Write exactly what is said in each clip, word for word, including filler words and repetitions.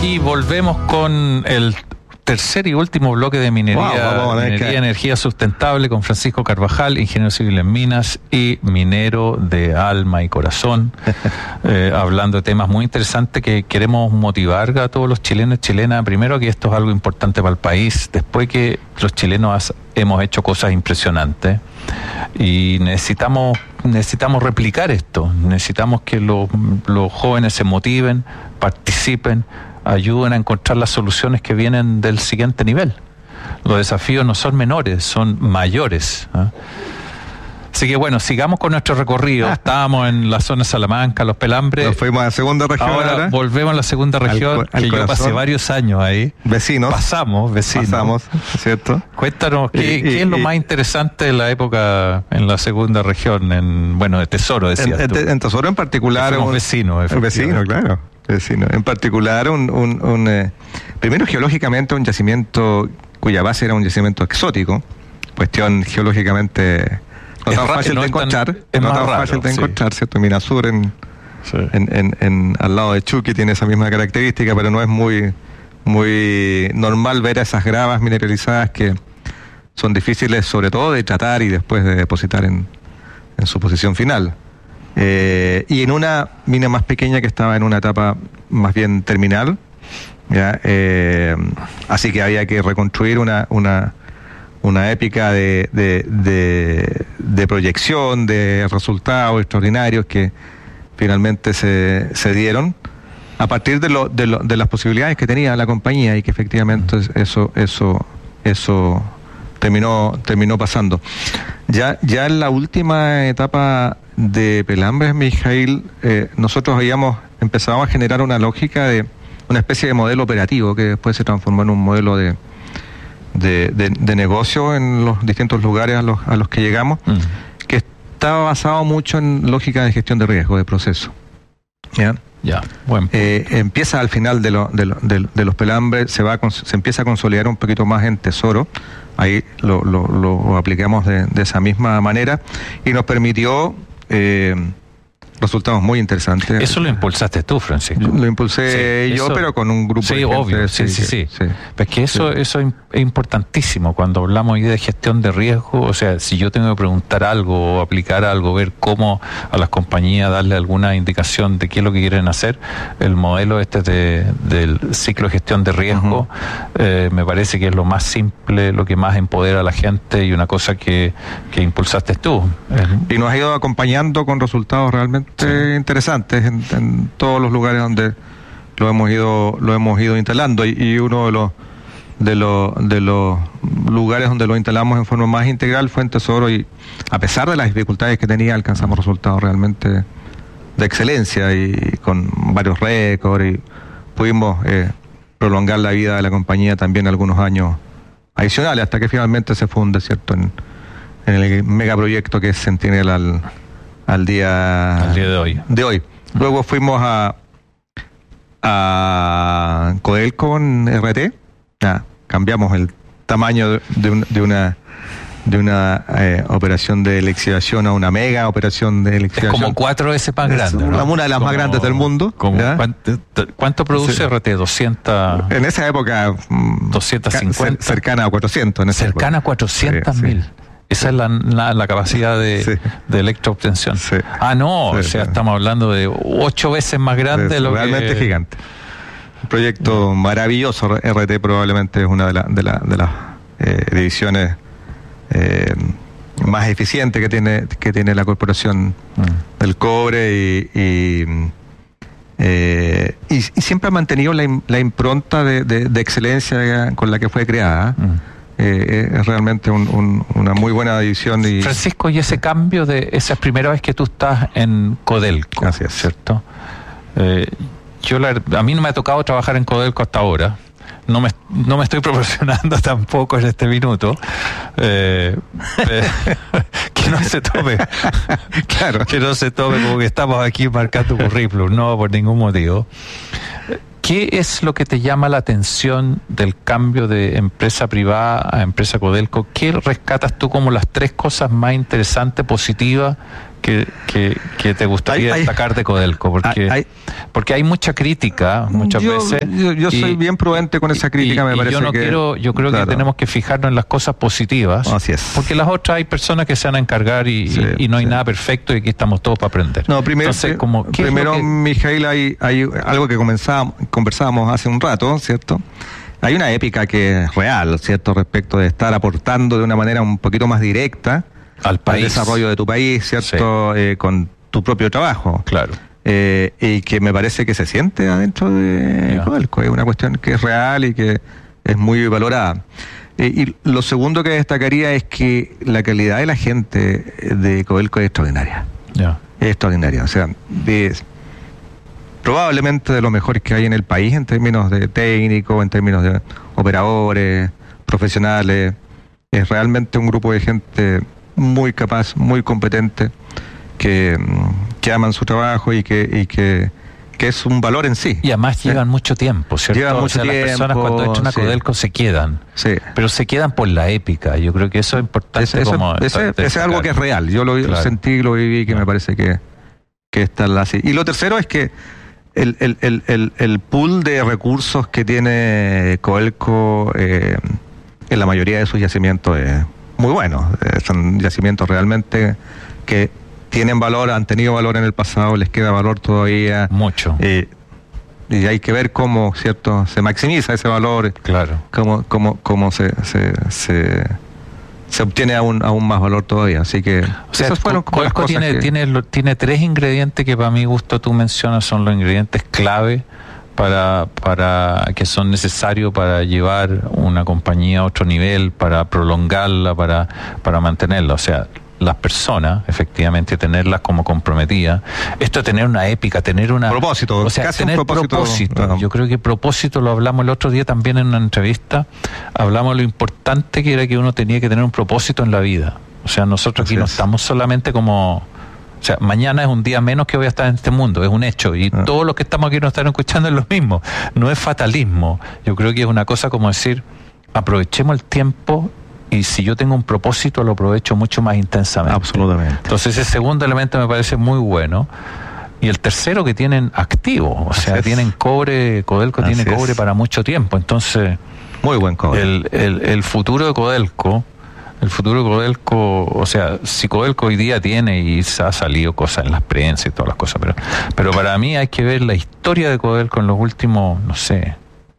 Y volvemos con el tercer y último bloque de minería, wow, minería que... energía sustentable con Francisco Carvajal, ingeniero civil en minas y minero de alma y corazón, eh, hablando de temas muy interesantes que queremos motivar a todos los chilenos y chilenas. Primero, que esto es algo importante para el país, después que los chilenos has, hemos hecho cosas impresionantes y necesitamos necesitamos replicar esto, necesitamos que lo, los jóvenes se motiven, participen, ayuden a encontrar las soluciones que vienen del siguiente nivel. Los desafíos no son menores, son mayores, ¿eh? Así que bueno, sigamos con nuestro recorrido. Estábamos en la zona de Salamanca, Los Pelambres. Nos fuimos a la segunda región. Ahora, ahora volvemos a la segunda región, al, al que corazón. Yo pasé varios años ahí. Vecinos. Pasamos, vecinos. Pasamos, ¿cierto? Cuéntanos, ¿qué, y, ¿qué y, es lo y, más interesante de la época en la segunda región? En, bueno, de Tesoro, decías en, tú. En Tesoro en particular. Somos vecinos, vecinos, claro. Vecino. En particular, un, un, un eh, primero geológicamente un yacimiento cuya base era un yacimiento exótico, cuestión geológicamente no tan fácil de encontrar, no tan fácil de encontrar, ¿cierto? Minasur en, sí. en, en, en al lado de Chuqui tiene esa misma característica, pero no es muy muy normal ver a esas gravas mineralizadas que son difíciles sobre todo de tratar y después de depositar en, en su posición final. Eh, y en una mina más pequeña que estaba en una etapa más bien terminal, ¿ya? Eh, así que había que reconstruir una una, una épica de, de, de, de proyección, de resultados extraordinarios que finalmente se, se dieron a partir de, lo, de, lo, de las posibilidades que tenía la compañía y que efectivamente eso eso eso terminó terminó pasando. Ya ya en la última etapa de Pelambres, Mijail, eh, nosotros habíamos empezado a generar una lógica de una especie de modelo operativo que después se transformó en un modelo de de, de, de negocio en los distintos lugares a los, a los que llegamos, uh-huh. que estaba basado mucho en lógica de gestión de riesgo, de proceso. ¿Ya? Ya, bueno. Eh, empieza al final de, lo, de, lo, de, de los Pelambres, se va a, se empieza a consolidar un poquito más en Tesoro. Ahí lo, lo, lo aplicamos de, de esa misma manera y nos permitió eh, resultados muy interesantes. Eso lo impulsaste tú, Francisco. Lo impulsé sí, yo, eso, pero con un grupo sí, de gente. Obvio, sí, sí, sí, sí. Pues que eso, sí. eso es importantísimo cuando hablamos hoy de gestión de riesgo. O sea, si yo tengo que preguntar algo o aplicar algo, ver cómo a las compañías darle alguna indicación de qué es lo que quieren hacer, el modelo este de, del ciclo de gestión de riesgo, uh-huh. eh, me parece que es lo más simple, lo que más empodera a la gente y una cosa que, que impulsaste tú. Y nos ha ido acompañando con resultados realmente sí. interesantes en, en todos los lugares donde lo hemos ido lo hemos ido instalando y, y uno de los de los de los lugares donde lo instalamos en forma más integral fue en Tesoro y a pesar de las dificultades que tenía alcanzamos resultados realmente de excelencia y con varios récords y pudimos eh, prolongar la vida de la compañía también algunos años adicionales hasta que finalmente se funde, ¿cierto? en, en el megaproyecto que es Sentinel al al día, al día de hoy. De hoy. Luego fuimos a a Codelco con R T. Ah, cambiamos el tamaño de, de, un, de una de una eh, operación de lixiviación a una mega operación de lixiviación. Es como cuatro veces más grande, ¿no? Una de las como, más grandes del mundo. ¿Cuánto, ¿Cuánto produce sí. R T? doscientas En esa época doscientos cincuenta. Cercana a cuatrocientos. En esa cercana época. a cuatrocientos mil. Sí, sí. Esa es la, la, la capacidad de, sí. de electroobtención. Sí. Ah, no, sí, o sea, sí. estamos hablando de ocho veces más grande de lo realmente que... Realmente gigante. Un proyecto mm. maravilloso. R T probablemente es una de, la, de, la, de las eh, divisiones eh, más eficientes que tiene que tiene la corporación mm. del cobre y... y Eh, y, y siempre ha mantenido la, la impronta de, de, de excelencia con la que fue creada. Mm. Eh, es realmente un, un, una muy buena división. Y... Francisco, y ese cambio de esa es primera vez que tú estás en Codelco, así es, ¿cierto? Eh, yo la, a mí no me ha tocado trabajar en Codelco hasta ahora. No me, no me estoy proporcionando tampoco en este minuto. Eh, eh, que no se tome. Claro. Que no se tome como que estamos aquí marcando currículum, no por ningún motivo. ¿Qué es lo que te llama la atención del cambio de empresa privada a empresa Codelco? ¿Qué rescatas tú como las tres cosas más interesantes, positivas, que, que, que te gustaría hay, destacar de Codelco? Porque hay, porque hay mucha crítica muchas yo, veces. Yo, yo y, soy bien prudente con esa crítica, y, me y parece yo no que... Quiero, yo creo claro. que tenemos que fijarnos en las cosas positivas. Así es. Porque las otras hay personas que se van a encargar y, sí, y, y no hay sí. nada perfecto y aquí estamos todos para aprender. No, primero, Entonces, como, primero que... Mijail, hay, hay algo que comenzábamos, conversábamos hace un rato, ¿cierto? Hay una épica que es real, ¿cierto? Respecto de estar aportando de una manera un poquito más directa al país, al desarrollo de tu país, ¿cierto? Sí. Eh, con tu propio trabajo. Claro. Eh, y que me parece que se siente adentro de Codelco. Es una cuestión que es real y que es muy valorada. Eh, y lo segundo que destacaría es que la calidad de la gente de Codelco es extraordinaria. Yeah. Es extraordinaria. O sea, de... probablemente de los mejores que hay en el país en términos de técnicos, en términos de operadores, profesionales. Es realmente un grupo de gente muy capaz, muy competente, que, que aman su trabajo y que, y que, que es un valor en sí. Y además llevan ¿Eh? mucho tiempo, ¿cierto? Llevan mucho o sea, tiempo. Las personas cuando entran a sí. Codelco se quedan. Sí. Pero se quedan por la épica. Yo creo que eso es importante. Ese, eso, como ese, ese es algo que es real. Yo lo claro. sentí, lo viví, que claro. me parece que, que está así. Y lo tercero es que el, el, el, el, el pool de recursos que tiene Codelco eh, en la mayoría de sus yacimientos es muy bueno. Eh, son yacimientos realmente que tienen valor, han tenido valor en el pasado, les queda valor todavía. Mucho. Eh, y hay que ver cómo, ¿cierto?, se maximiza ese valor. Claro. Cómo, cómo, cómo se, se, se, se obtiene aún, aún más valor todavía. Así que o sea, esos fueron como las cosas tiene, que... tiene, tiene tres ingredientes que para mi gusto tú mencionas son los ingredientes clave para, para que son necesarios para llevar una compañía a otro nivel, para prolongarla, para, para mantenerla. O sea, las personas, efectivamente, tenerlas como comprometidas. Esto de tener una épica, tener una... Propósito. O sea, casi tener un propósito. propósito. No. Yo creo que propósito lo hablamos el otro día también en una entrevista. Hablamos de lo importante que era que uno tenía que tener un propósito en la vida. O sea, nosotros Así aquí es. no estamos solamente como... O sea, mañana es un día menos que voy a estar en este mundo, es un hecho. Y ah. todos los que estamos aquí nos están escuchando es lo mismo. No es fatalismo. Yo creo que es una cosa como decir, aprovechemos el tiempo y si yo tengo un propósito lo aprovecho mucho más intensamente. Absolutamente. Entonces ese segundo elemento me parece muy bueno. Y el tercero, que tienen activo, o sea, Así tienen es. cobre, Codelco Así tiene cobre es. para mucho tiempo. Entonces, muy buen cobre. El, el, el futuro de Codelco... El futuro de Codelco, o sea, si Codelco hoy día tiene y se ha salido cosas en las prensa y todas las cosas, pero, pero para mí hay que ver la historia de Codelco en los últimos, no sé,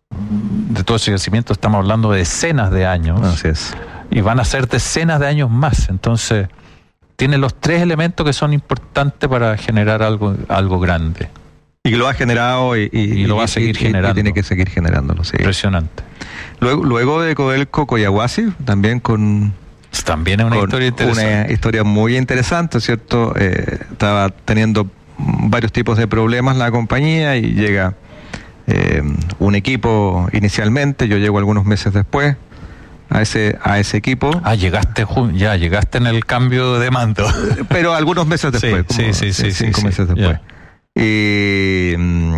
de todo ese crecimiento estamos hablando de decenas de años. Así es. Y van a ser decenas de años más. Entonces, tiene los tres elementos que son importantes para generar algo, algo grande. Y que lo ha generado y, y, y lo va a seguir y, generando. Y tiene que seguir generándolo, sí. Impresionante. Luego, luego de Codelco, Collahuasi, también con... También es una historia interesante. Una historia muy interesante, ¿cierto? Eh, estaba teniendo varios tipos de problemas la compañía y llega eh, un equipo inicialmente, yo llego algunos meses después a ese a ese equipo. Ah, llegaste ya, llegaste en el cambio de mando. Pero algunos meses después. Sí, como, sí, sí, sí. Cinco sí, meses sí, después. Y,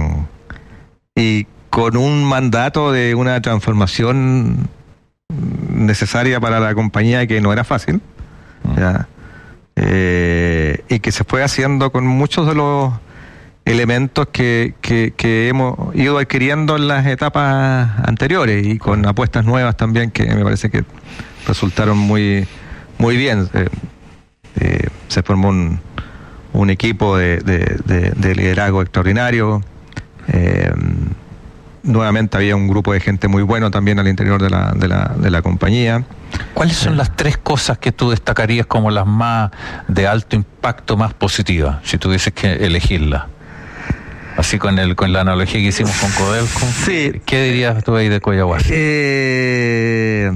y con un mandato de una transformación necesaria para la compañía que no era fácil, mm. ¿ya? Eh, y que se fue haciendo con muchos de los elementos que, que, que hemos ido adquiriendo en las etapas anteriores y con apuestas nuevas también que me parece que resultaron muy muy bien. Eh, eh, se formó un, un equipo de, de, de, de liderazgo extraordinario. Eh, Nuevamente había un grupo de gente muy bueno también al interior de la, de la, de la compañía. ¿Cuáles son eh. las tres cosas que tú destacarías como las más de alto impacto, más positivas, si tuvieses que elegirlas? Así con el con la analogía que hicimos con Codelco. Sí. ¿Qué dirías tú ahí de Collahuasi? Eh,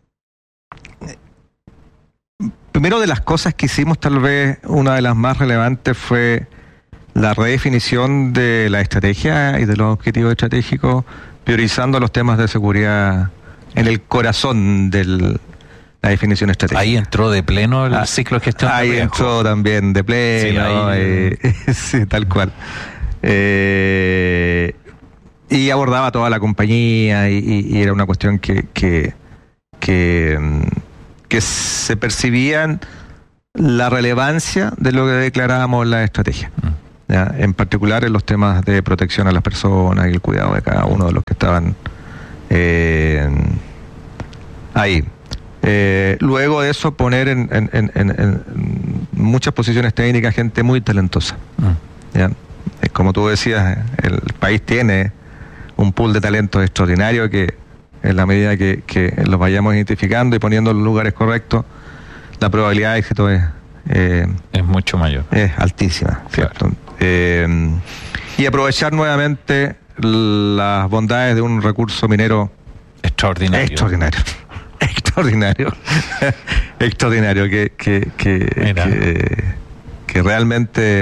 primero de las cosas que hicimos, tal vez una de las más relevantes fue la redefinición de la estrategia y de los objetivos estratégicos, priorizando los temas de seguridad en el corazón de la definición estratégica. Ahí entró de pleno el ah, ciclo de gestión. Ahí de entró también de pleno, sí, ahí... eh, sí, tal cual. Eh, y abordaba toda la compañía y, y, y era una cuestión que, que, que, que se percibían la relevancia de lo que declarábamos en la estrategia. Mm. ¿Ya? En particular en los temas de protección a las personas y el cuidado de cada uno de los que estaban eh, ahí. Eh, luego de eso, poner en, en, en, en, en muchas posiciones técnicas gente muy talentosa. Mm. ¿Ya? Como tú decías, el país tiene un pool de talentos extraordinario que, en la medida que, que los vayamos identificando y poniendo en los lugares correctos, la probabilidad de éxito es... Eh, es mucho mayor. Es altísima, ¿cierto? Claro. Eh, y aprovechar nuevamente las bondades de un recurso minero extraordinario. Extraordinario. Extraordinario. Extraordinario. Que, que, que, que, que realmente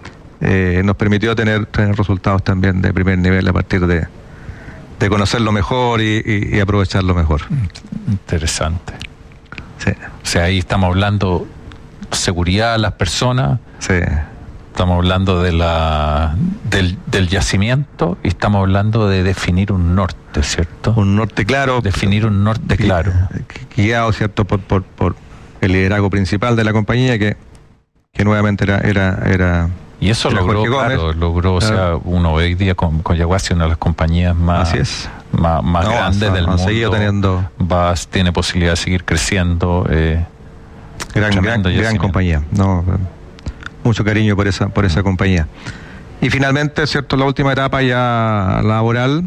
eh, nos permitió tener, tener resultados también de primer nivel a partir de, de conocerlo mejor y, y, y aprovecharlo mejor. Interesante. Sí. O sea, ahí estamos hablando seguridad a las personas. Sí. Estamos hablando de la del, del yacimiento y estamos hablando de definir un norte, ¿cierto? Un norte claro. Definir un norte claro. Guiado, ¿cierto? Por, por, por el liderazgo principal de la compañía, que, que nuevamente era... era, era y eso era logró, claro, logró, claro. O sea, uno hoy día con Collahuasi, una de las compañías más, Así es. más, más no, grandes no, del no, mundo. Seguido teniendo... Va, tiene posibilidad de seguir creciendo. Eh, gran, gran, gran compañía. No... Mucho cariño por esa por esa compañía. Y finalmente, cierto, la última etapa ya laboral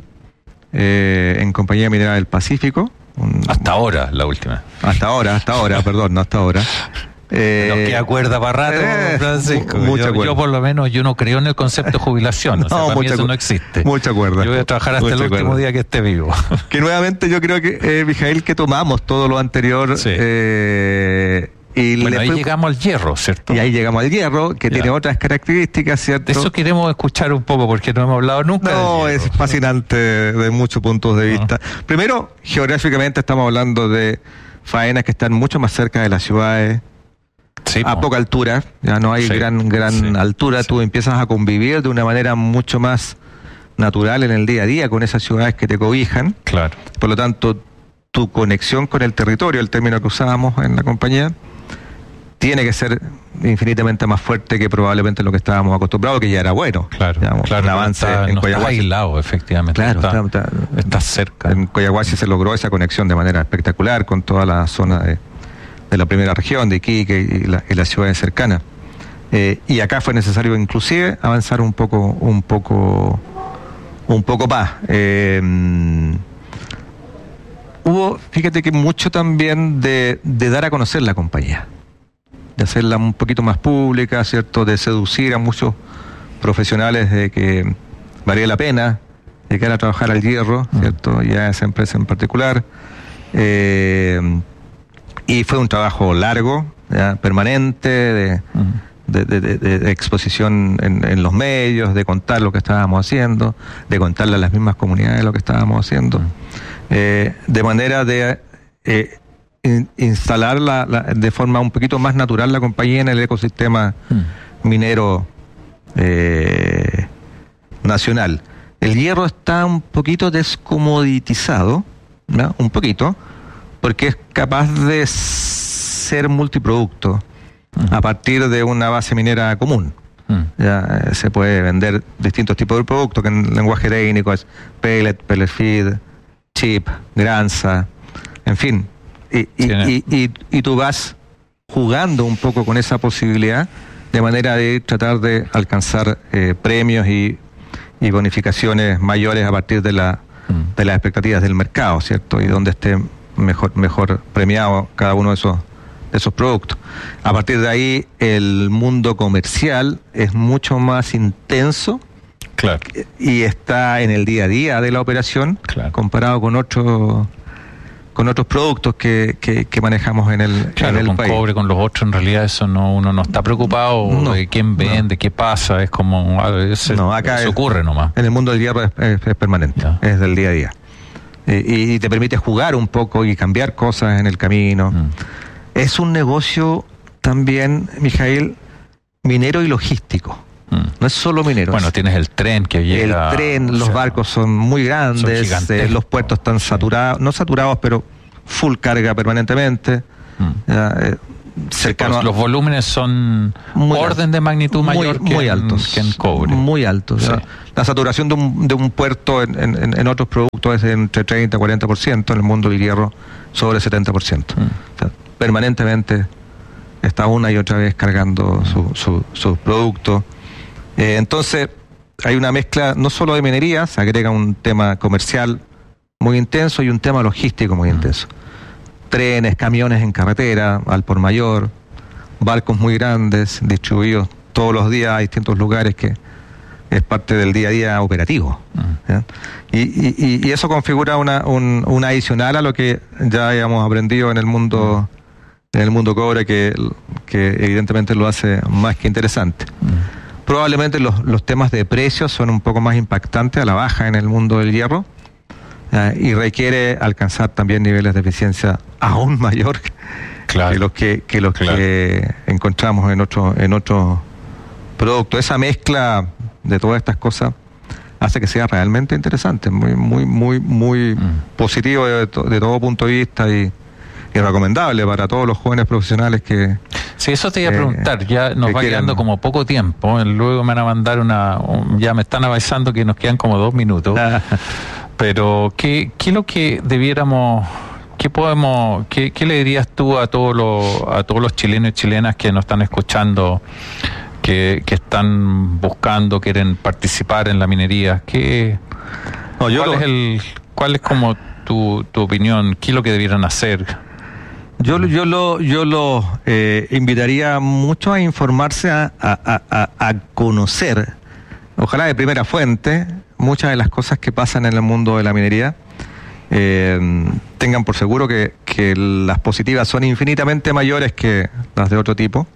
eh, en Compañía Minera del Pacífico. Un, hasta ahora, la última. Hasta ahora, hasta ahora, perdón, no hasta ahora. Eh, Nos queda cuerda para rato, eh, Francisco. Mucha yo, yo por lo menos yo no creo en el concepto de jubilación. O sea, no, para mí eso no existe. Mucha cuerda. Yo voy a trabajar hasta el último cuerda. día que esté vivo. Que nuevamente yo creo que, eh, Mijail, que tomamos todo lo anterior. Sí. Eh, Y bueno, ahí fue... llegamos al hierro, ¿cierto? Y ahí llegamos al hierro, que ya. tiene otras características, ¿cierto? De eso queremos escuchar un poco, porque no hemos hablado nunca. No, es fascinante de muchos puntos de vista. Uh-huh. Primero, geográficamente estamos hablando de faenas que están mucho más cerca de las ciudades, sí, a po. poca altura, ya no hay sí. gran gran sí. altura, sí. tú empiezas a convivir de una manera mucho más natural en el día a día con esas ciudades que te cobijan. Claro. Por lo tanto, tu conexión con el territorio, el término que usábamos en la compañía, tiene que ser infinitamente más fuerte que probablemente lo que estábamos acostumbrados, que ya era bueno. Claro, digamos, claro. Un avance está, en no Collahuasi. Está aislado, efectivamente. Claro, está, está, está, está cerca. En Collahuasi se logró esa conexión de manera espectacular con toda la zona de, de la primera región, de Iquique y, la, y las ciudades cercanas. Eh, y acá fue necesario inclusive avanzar un poco, un poco, un poco más. Eh, hubo, fíjate que mucho también de, de dar a conocer la compañía, de hacerla un poquito más pública, ¿cierto? De seducir a muchos profesionales de que valía la pena llegar a trabajar al hierro, ¿cierto? Y a esa empresa en particular. Eh, y fue un trabajo largo, ¿ya? Permanente, de, de, de, de, de exposición en, en los medios, de contar lo que estábamos haciendo, de contarle a las mismas comunidades lo que estábamos haciendo, eh, de manera de... Eh, instalar la, la, de forma un poquito más natural la compañía en el ecosistema mm. minero eh, nacional. El hierro está un poquito descomoditizado, ¿no? Un poquito, porque es capaz de ser multiproducto mm. a partir de una base minera común. Mm. Ya eh, se puede vender distintos tipos de productos, que en lenguaje técnico es pellet, pellet feed, chip, granza, en fin. Y, y, y, y, y tú vas jugando un poco con esa posibilidad de manera de tratar de alcanzar eh, premios y, y bonificaciones mayores a partir de, la, mm. de las expectativas del mercado, ¿cierto? Y donde esté mejor, mejor premiado cada uno de esos, de esos productos. A partir de ahí, el mundo comercial es mucho más intenso. Claro. Y está en el día a día de la operación, claro, comparado con otros con otros productos que, que, que manejamos en el, claro, en el con país. Cobre, con los otros, en realidad eso no, uno no está preocupado no, de quién vende, no. qué pasa, es como ese, no, acá eso es, ocurre nomás. En el mundo del hierro es, es, es permanente, ya. es del día a día. Y, y te permite jugar un poco y cambiar cosas en el camino. Mm. Es un negocio también, Mijail, minero y logístico. Mm. No es solo minero. Bueno, tienes el tren que llega. El tren, los sea, barcos son muy grandes, son eh, los puertos están saturados, no saturados, pero full carga permanentemente. Mm. Ya, eh, cercano. Los volúmenes son muy orden de magnitud mayor muy, que, muy en, altos, que en cobre. Muy altos. Sí. La, la saturación de un, de un puerto en, en, en otros productos es de entre treinta y cuarenta por ciento, en el mundo del hierro sobre setenta por ciento. Mm. O sea, permanentemente está una y otra vez cargando mm. sus su, su productos. Eh, entonces, hay una mezcla no solo de minería, se agrega un tema comercial muy intenso y un tema logístico muy mm. intenso. Trenes, camiones en carretera, al por mayor, barcos muy grandes, distribuidos todos los días a distintos lugares, que es parte del día a día operativo. Uh-huh. Y, y, y eso configura una, un, una adicional a lo que ya hayamos aprendido en el mundo, uh-huh. en el mundo cobre, que, que evidentemente lo hace más que interesante. Uh-huh. Probablemente los, los temas de precios son un poco más impactantes a la baja en el mundo del hierro. Uh, y requiere alcanzar también niveles de eficiencia aún mayor claro. que los que, que los claro. que encontramos en otros en otros productos. Esa mezcla de todas estas cosas hace que sea realmente interesante, muy muy muy muy mm. positivo de, to, de todo punto de vista y, y recomendable para todos los jóvenes profesionales que... Sí, eso te iba a preguntar, eh, ya nos va quieran... quedando como poco tiempo, luego me van a mandar una... Un, ya me están avisando que nos quedan como dos minutos. Pero, ¿qué, qué es lo que debiéramos, qué podemos, qué, qué le dirías tú a todos los, a todos los chilenos y chilenas que nos están escuchando, que, que están buscando, quieren participar en la minería? ¿Qué, no, yo ¿Cuál lo, es el, cuál es como tu, tu opinión? ¿Qué es lo que debieran hacer? Yo, yo lo, yo lo eh, invitaría mucho a informarse, a, a, a, a conocer, ojalá de primera fuente, muchas de las cosas que pasan en el mundo de la minería. Eh, tengan por seguro que, que las positivas son infinitamente mayores que las de otro tipo.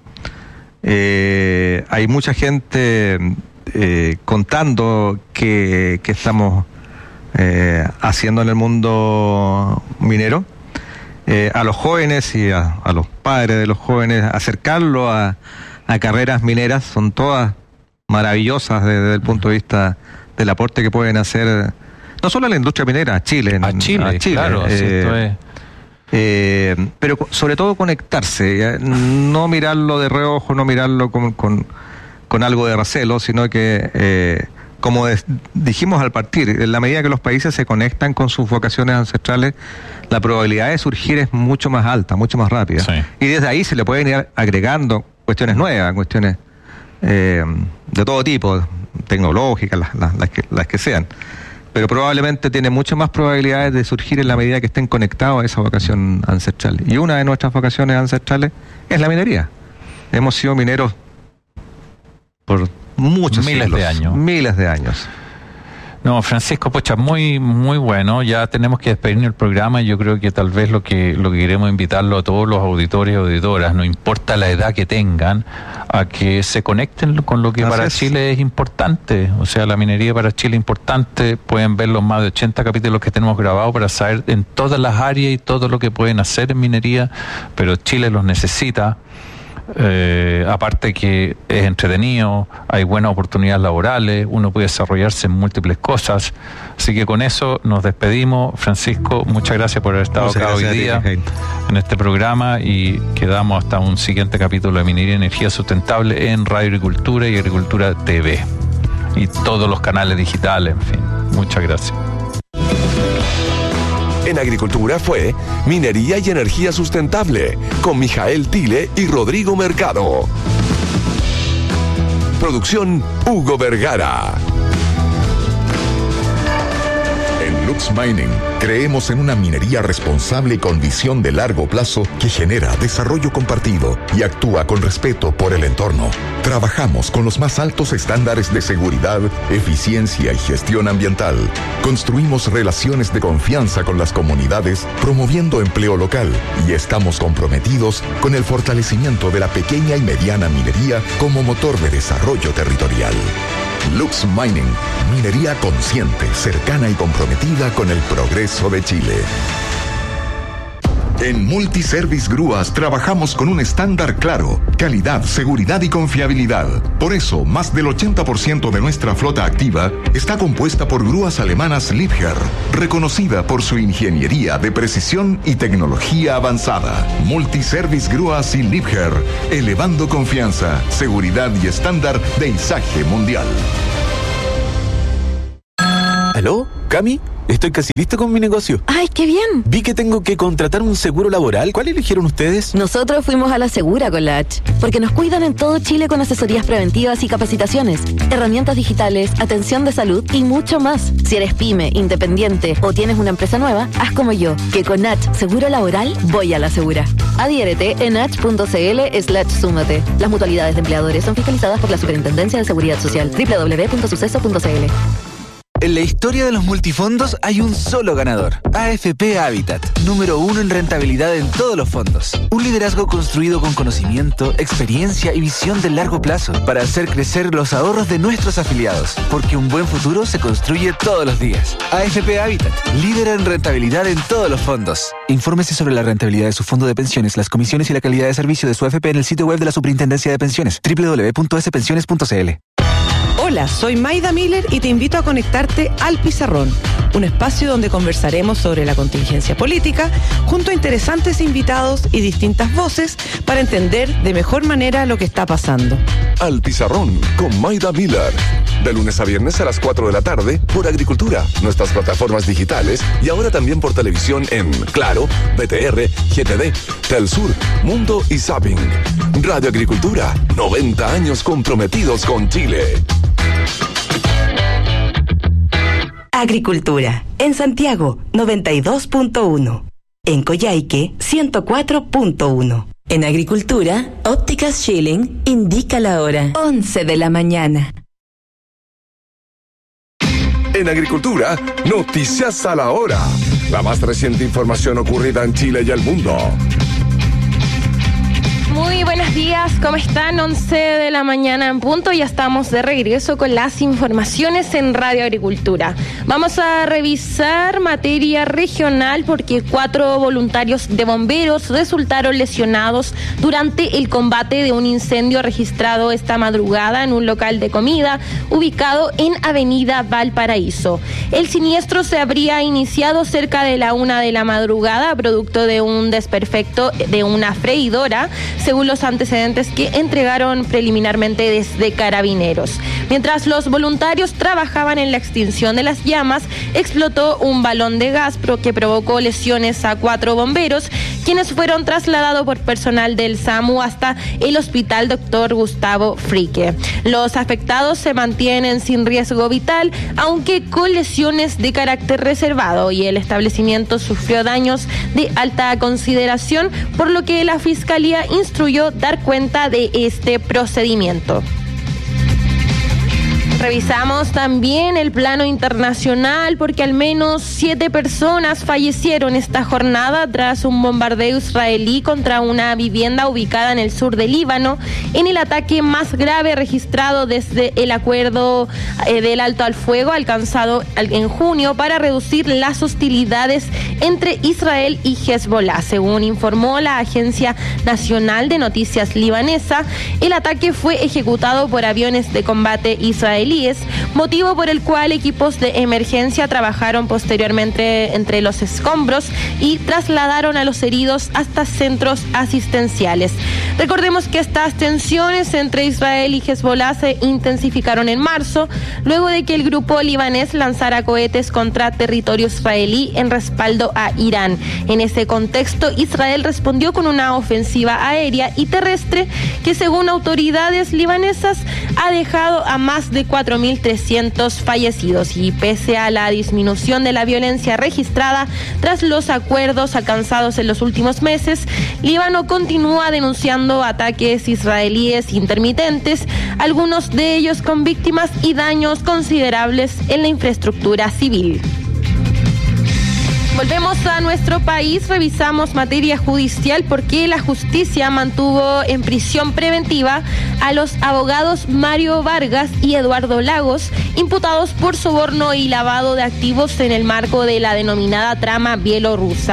Eh, hay mucha gente eh, contando que, que estamos eh, haciendo en el mundo minero. Eh, a los jóvenes y a, a los padres de los jóvenes, acercarlo a, a carreras mineras, son todas maravillosas desde, desde el punto de vista del aporte que pueden hacer, no solo a la industria minera, a Chile. A Chile, a Chile claro. Eh, esto es. eh, pero sobre todo conectarse, no mirarlo de reojo, no mirarlo con, con, con algo de recelo, sino que, eh, como de, dijimos al partir, en la medida que los países se conectan con sus vocaciones ancestrales, la probabilidad de surgir es mucho más alta, mucho más rápida. Sí. Y desde ahí se le pueden ir agregando cuestiones nuevas, cuestiones eh, de todo tipo, tecnológicas, las, las, las, que, las que sean, pero probablemente tiene muchas más probabilidades de surgir en la medida que estén conectados a esa vocación ancestral. Y una de nuestras vocaciones ancestrales es la minería. Hemos sido mineros por muchos miles siglos, de años. Miles de años. No, Francisco, pocha, muy muy bueno. Ya tenemos que despedirnos del programa. Yo creo que tal vez lo que lo que queremos invitarlo a todos los auditores y auditoras, no importa la edad que tengan, a que se conecten con lo que Así para es. Chile es importante. O sea, la minería para Chile es importante. Pueden ver los más de ochenta capítulos que tenemos grabados para saber en todas las áreas y todo lo que pueden hacer en minería, pero Chile los necesita. Eh, aparte que es entretenido, hay buenas oportunidades laborales, uno puede desarrollarse en múltiples cosas. Así que con eso nos despedimos. Francisco, muchas gracias por haber estado muchas acá hoy día ti, en este programa, y quedamos hasta un siguiente capítulo de Minería y Energía Sustentable en Radio Agricultura y Agricultura T V y todos los canales digitales, en fin. Muchas gracias. En Agricultura fue Minería y Energía Sustentable con Mijael Tile y Rodrigo Mercado. Producción Hugo Vergara. En Lux Mining creemos en una minería responsable y con visión de largo plazo que genera desarrollo compartido y actúa con respeto por el entorno. Trabajamos con los más altos estándares de seguridad, eficiencia y gestión ambiental. Construimos relaciones de confianza con las comunidades, promoviendo empleo local, y estamos comprometidos con el fortalecimiento de la pequeña y mediana minería como motor de desarrollo territorial. Lux Mining, minería consciente, cercana y comprometida con el progreso de Chile. En Multiservice Grúas trabajamos con un estándar claro, calidad, seguridad y confiabilidad. Por eso, más del ochenta por ciento de nuestra flota activa está compuesta por grúas alemanas Liebherr, reconocida por su ingeniería de precisión y tecnología avanzada. Multiservice Grúas y Liebherr, elevando confianza, seguridad y estándar de izaje mundial. ¿Aló? ¿Cami? Estoy casi listo con mi negocio. ¡Ay, qué bien! Vi que tengo que contratar un seguro laboral. ¿Cuál eligieron ustedes? Nosotros fuimos a la Segura con la H, porque nos cuidan en todo Chile con asesorías preventivas y capacitaciones, herramientas digitales, atención de salud y mucho más. Si eres pyme, independiente o tienes una empresa nueva, haz como yo, que con H Seguro Laboral voy a la Segura. Adhiérete en h.cl slash súmate. Las mutualidades de empleadores son fiscalizadas por la Superintendencia de Seguridad Social. doble u doble u doble u punto suceso punto c l. En la historia de los multifondos hay un solo ganador, A F P Habitat, número uno en rentabilidad en todos los fondos. Un liderazgo construido con conocimiento, experiencia y visión de largo plazo para hacer crecer los ahorros de nuestros afiliados, porque un buen futuro se construye todos los días. A F P Habitat, líder en rentabilidad en todos los fondos. Infórmese sobre la rentabilidad de su fondo de pensiones, las comisiones y la calidad de servicio de su A F P en el sitio web de la Superintendencia de Pensiones, doble u doble u doble u punto s pensiones punto c l. Hola, soy Maida Miller y te invito a conectarte al Pizarrón, un espacio donde conversaremos sobre la contingencia política junto a interesantes invitados y distintas voces para entender de mejor manera lo que está pasando. Al Pizarrón con Maida Miller, de lunes a viernes a las cuatro de la tarde por Agricultura, nuestras plataformas digitales y ahora también por televisión en Claro, B T R, G T D, Telsur, Mundo y Zapping. Radio Agricultura, noventa años comprometidos con Chile. Agricultura, en Santiago, noventa y dos punto uno. En Coyhaique, ciento cuatro punto uno. En Agricultura, Ópticas Schilling indica la hora, once de la mañana. En Agricultura, noticias a la hora. La más reciente información ocurrida en Chile y el mundo. Muy buenos días, ¿cómo están? once de la mañana en punto, ya estamos de regreso con las informaciones en Radio Agricultura. Vamos a revisar materia regional porque cuatro voluntarios de bomberos resultaron lesionados durante el combate de un incendio registrado esta madrugada en un local de comida ubicado en Avenida Valparaíso. El siniestro se habría iniciado cerca de la una de la madrugada, producto de un desperfecto de una freidora, según los antecedentes que entregaron preliminarmente desde Carabineros. Mientras los voluntarios trabajaban en la extinción de las llamas, explotó un balón de gas que provocó lesiones a cuatro bomberos, quienes fueron trasladados por personal del SAMU hasta el Hospital Doctor Gustavo Frique. Los afectados se mantienen sin riesgo vital, aunque con lesiones de carácter reservado, y el establecimiento sufrió daños de alta consideración, por lo que la Fiscalía instruyó dar cuenta de este procedimiento. Revisamos también el plano internacional porque al menos siete personas fallecieron esta jornada tras un bombardeo israelí contra una vivienda ubicada en el sur del Líbano, en el ataque más grave registrado desde el acuerdo eh, del alto al fuego alcanzado en junio para reducir las hostilidades entre Israel y Hezbollah. Según informó la Agencia Nacional de Noticias libanesa, el ataque fue ejecutado por aviones de combate israelíes, motivo por el cual equipos de emergencia trabajaron posteriormente entre los escombros y trasladaron a los heridos hasta centros asistenciales. Recordemos que estas tensiones entre Israel y Hezbollah se intensificaron en marzo, luego de que el grupo libanés lanzara cohetes contra territorio israelí en respaldo a Irán. En ese contexto, Israel respondió con una ofensiva aérea y terrestre que, según autoridades libanesas, ha dejado a más de cuatro mil trescientos fallecidos, y pese a la disminución de la violencia registrada tras los acuerdos alcanzados en los últimos meses, Líbano continúa denunciando ataques israelíes intermitentes, algunos de ellos con víctimas y daños considerables en la infraestructura civil. Volvemos a nuestro país, revisamos materia judicial porque la justicia mantuvo en prisión preventiva a los abogados Mario Vargas y Eduardo Lagos, imputados por soborno y lavado de activos en el marco de la denominada trama bielorrusa.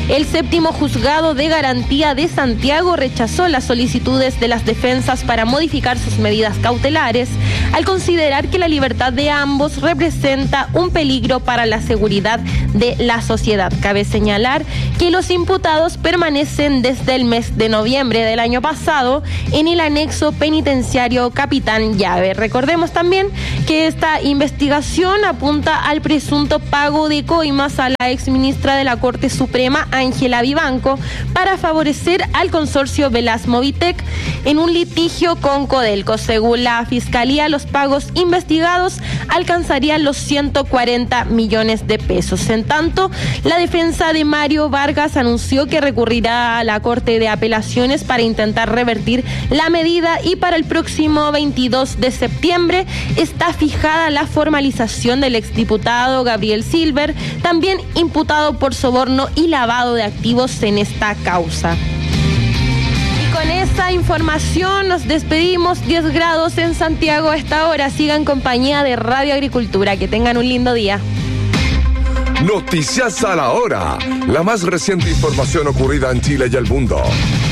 El séptimo juzgado de garantía de Santiago rechazó las solicitudes de las defensas para modificar sus medidas cautelares, al considerar que la libertad de ambos representa un peligro para la seguridad de la sociedad. Cabe señalar que los imputados permanecen desde el mes de noviembre del año pasado en el anexo penitenciario Capitán Llave. Recordemos también que esta investigación apunta al presunto pago de coimas a la exministra de la Corte Suprema, Ángela Vivanco, para favorecer al consorcio Velas Movitec en un litigio con Codelco. Según la Fiscalía, los pagos investigados alcanzarían los ciento cuarenta millones de pesos. En tanto, la defensa de Mario Vargas anunció que recurrirá a la Corte de Apelaciones para intentar revertir la medida, y para el próximo veintidós de septiembre está fijada la formalización del exdiputado Gabriel Silver, también imputado por soborno y lavado de activos en esta causa. Con esa información nos despedimos. diez grados en Santiago a esta hora. Sigan en compañía de Radio Agricultura. Que tengan un lindo día. Noticias a la hora. La más reciente información ocurrida en Chile y el mundo.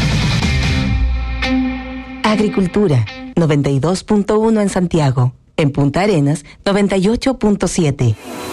Agricultura, noventa y dos punto uno en Santiago. En Punta Arenas, noventa y ocho punto siete.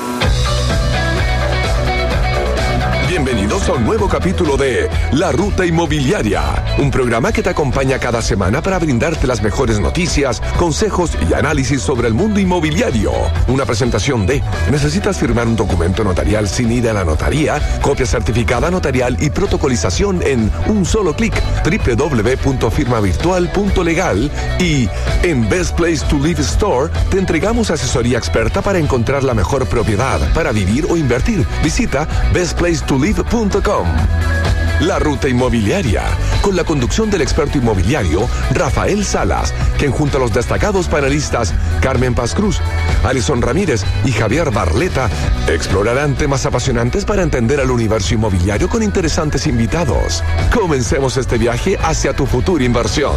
Bienvenidos a un nuevo capítulo de La Ruta Inmobiliaria, un programa que te acompaña cada semana para brindarte las mejores noticias, consejos y análisis sobre el mundo inmobiliario. Una presentación de: ¿necesitas firmar un documento notarial sin ir a la notaría? Copia certificada notarial y protocolización en un solo clic. doble u doble u doble u punto firma virtual punto legal. Y en Best Place to Live Store te entregamos asesoría experta para encontrar la mejor propiedad para vivir o invertir. Visita best place to live punto com. La Ruta Inmobiliaria, con la conducción del experto inmobiliario Rafael Salas, quien junto a los destacados panelistas Carmen Paz Cruz, Alison Ramírez y Javier Barleta explorarán temas apasionantes para entender el universo inmobiliario con interesantes invitados. Comencemos este viaje hacia tu futura inversión.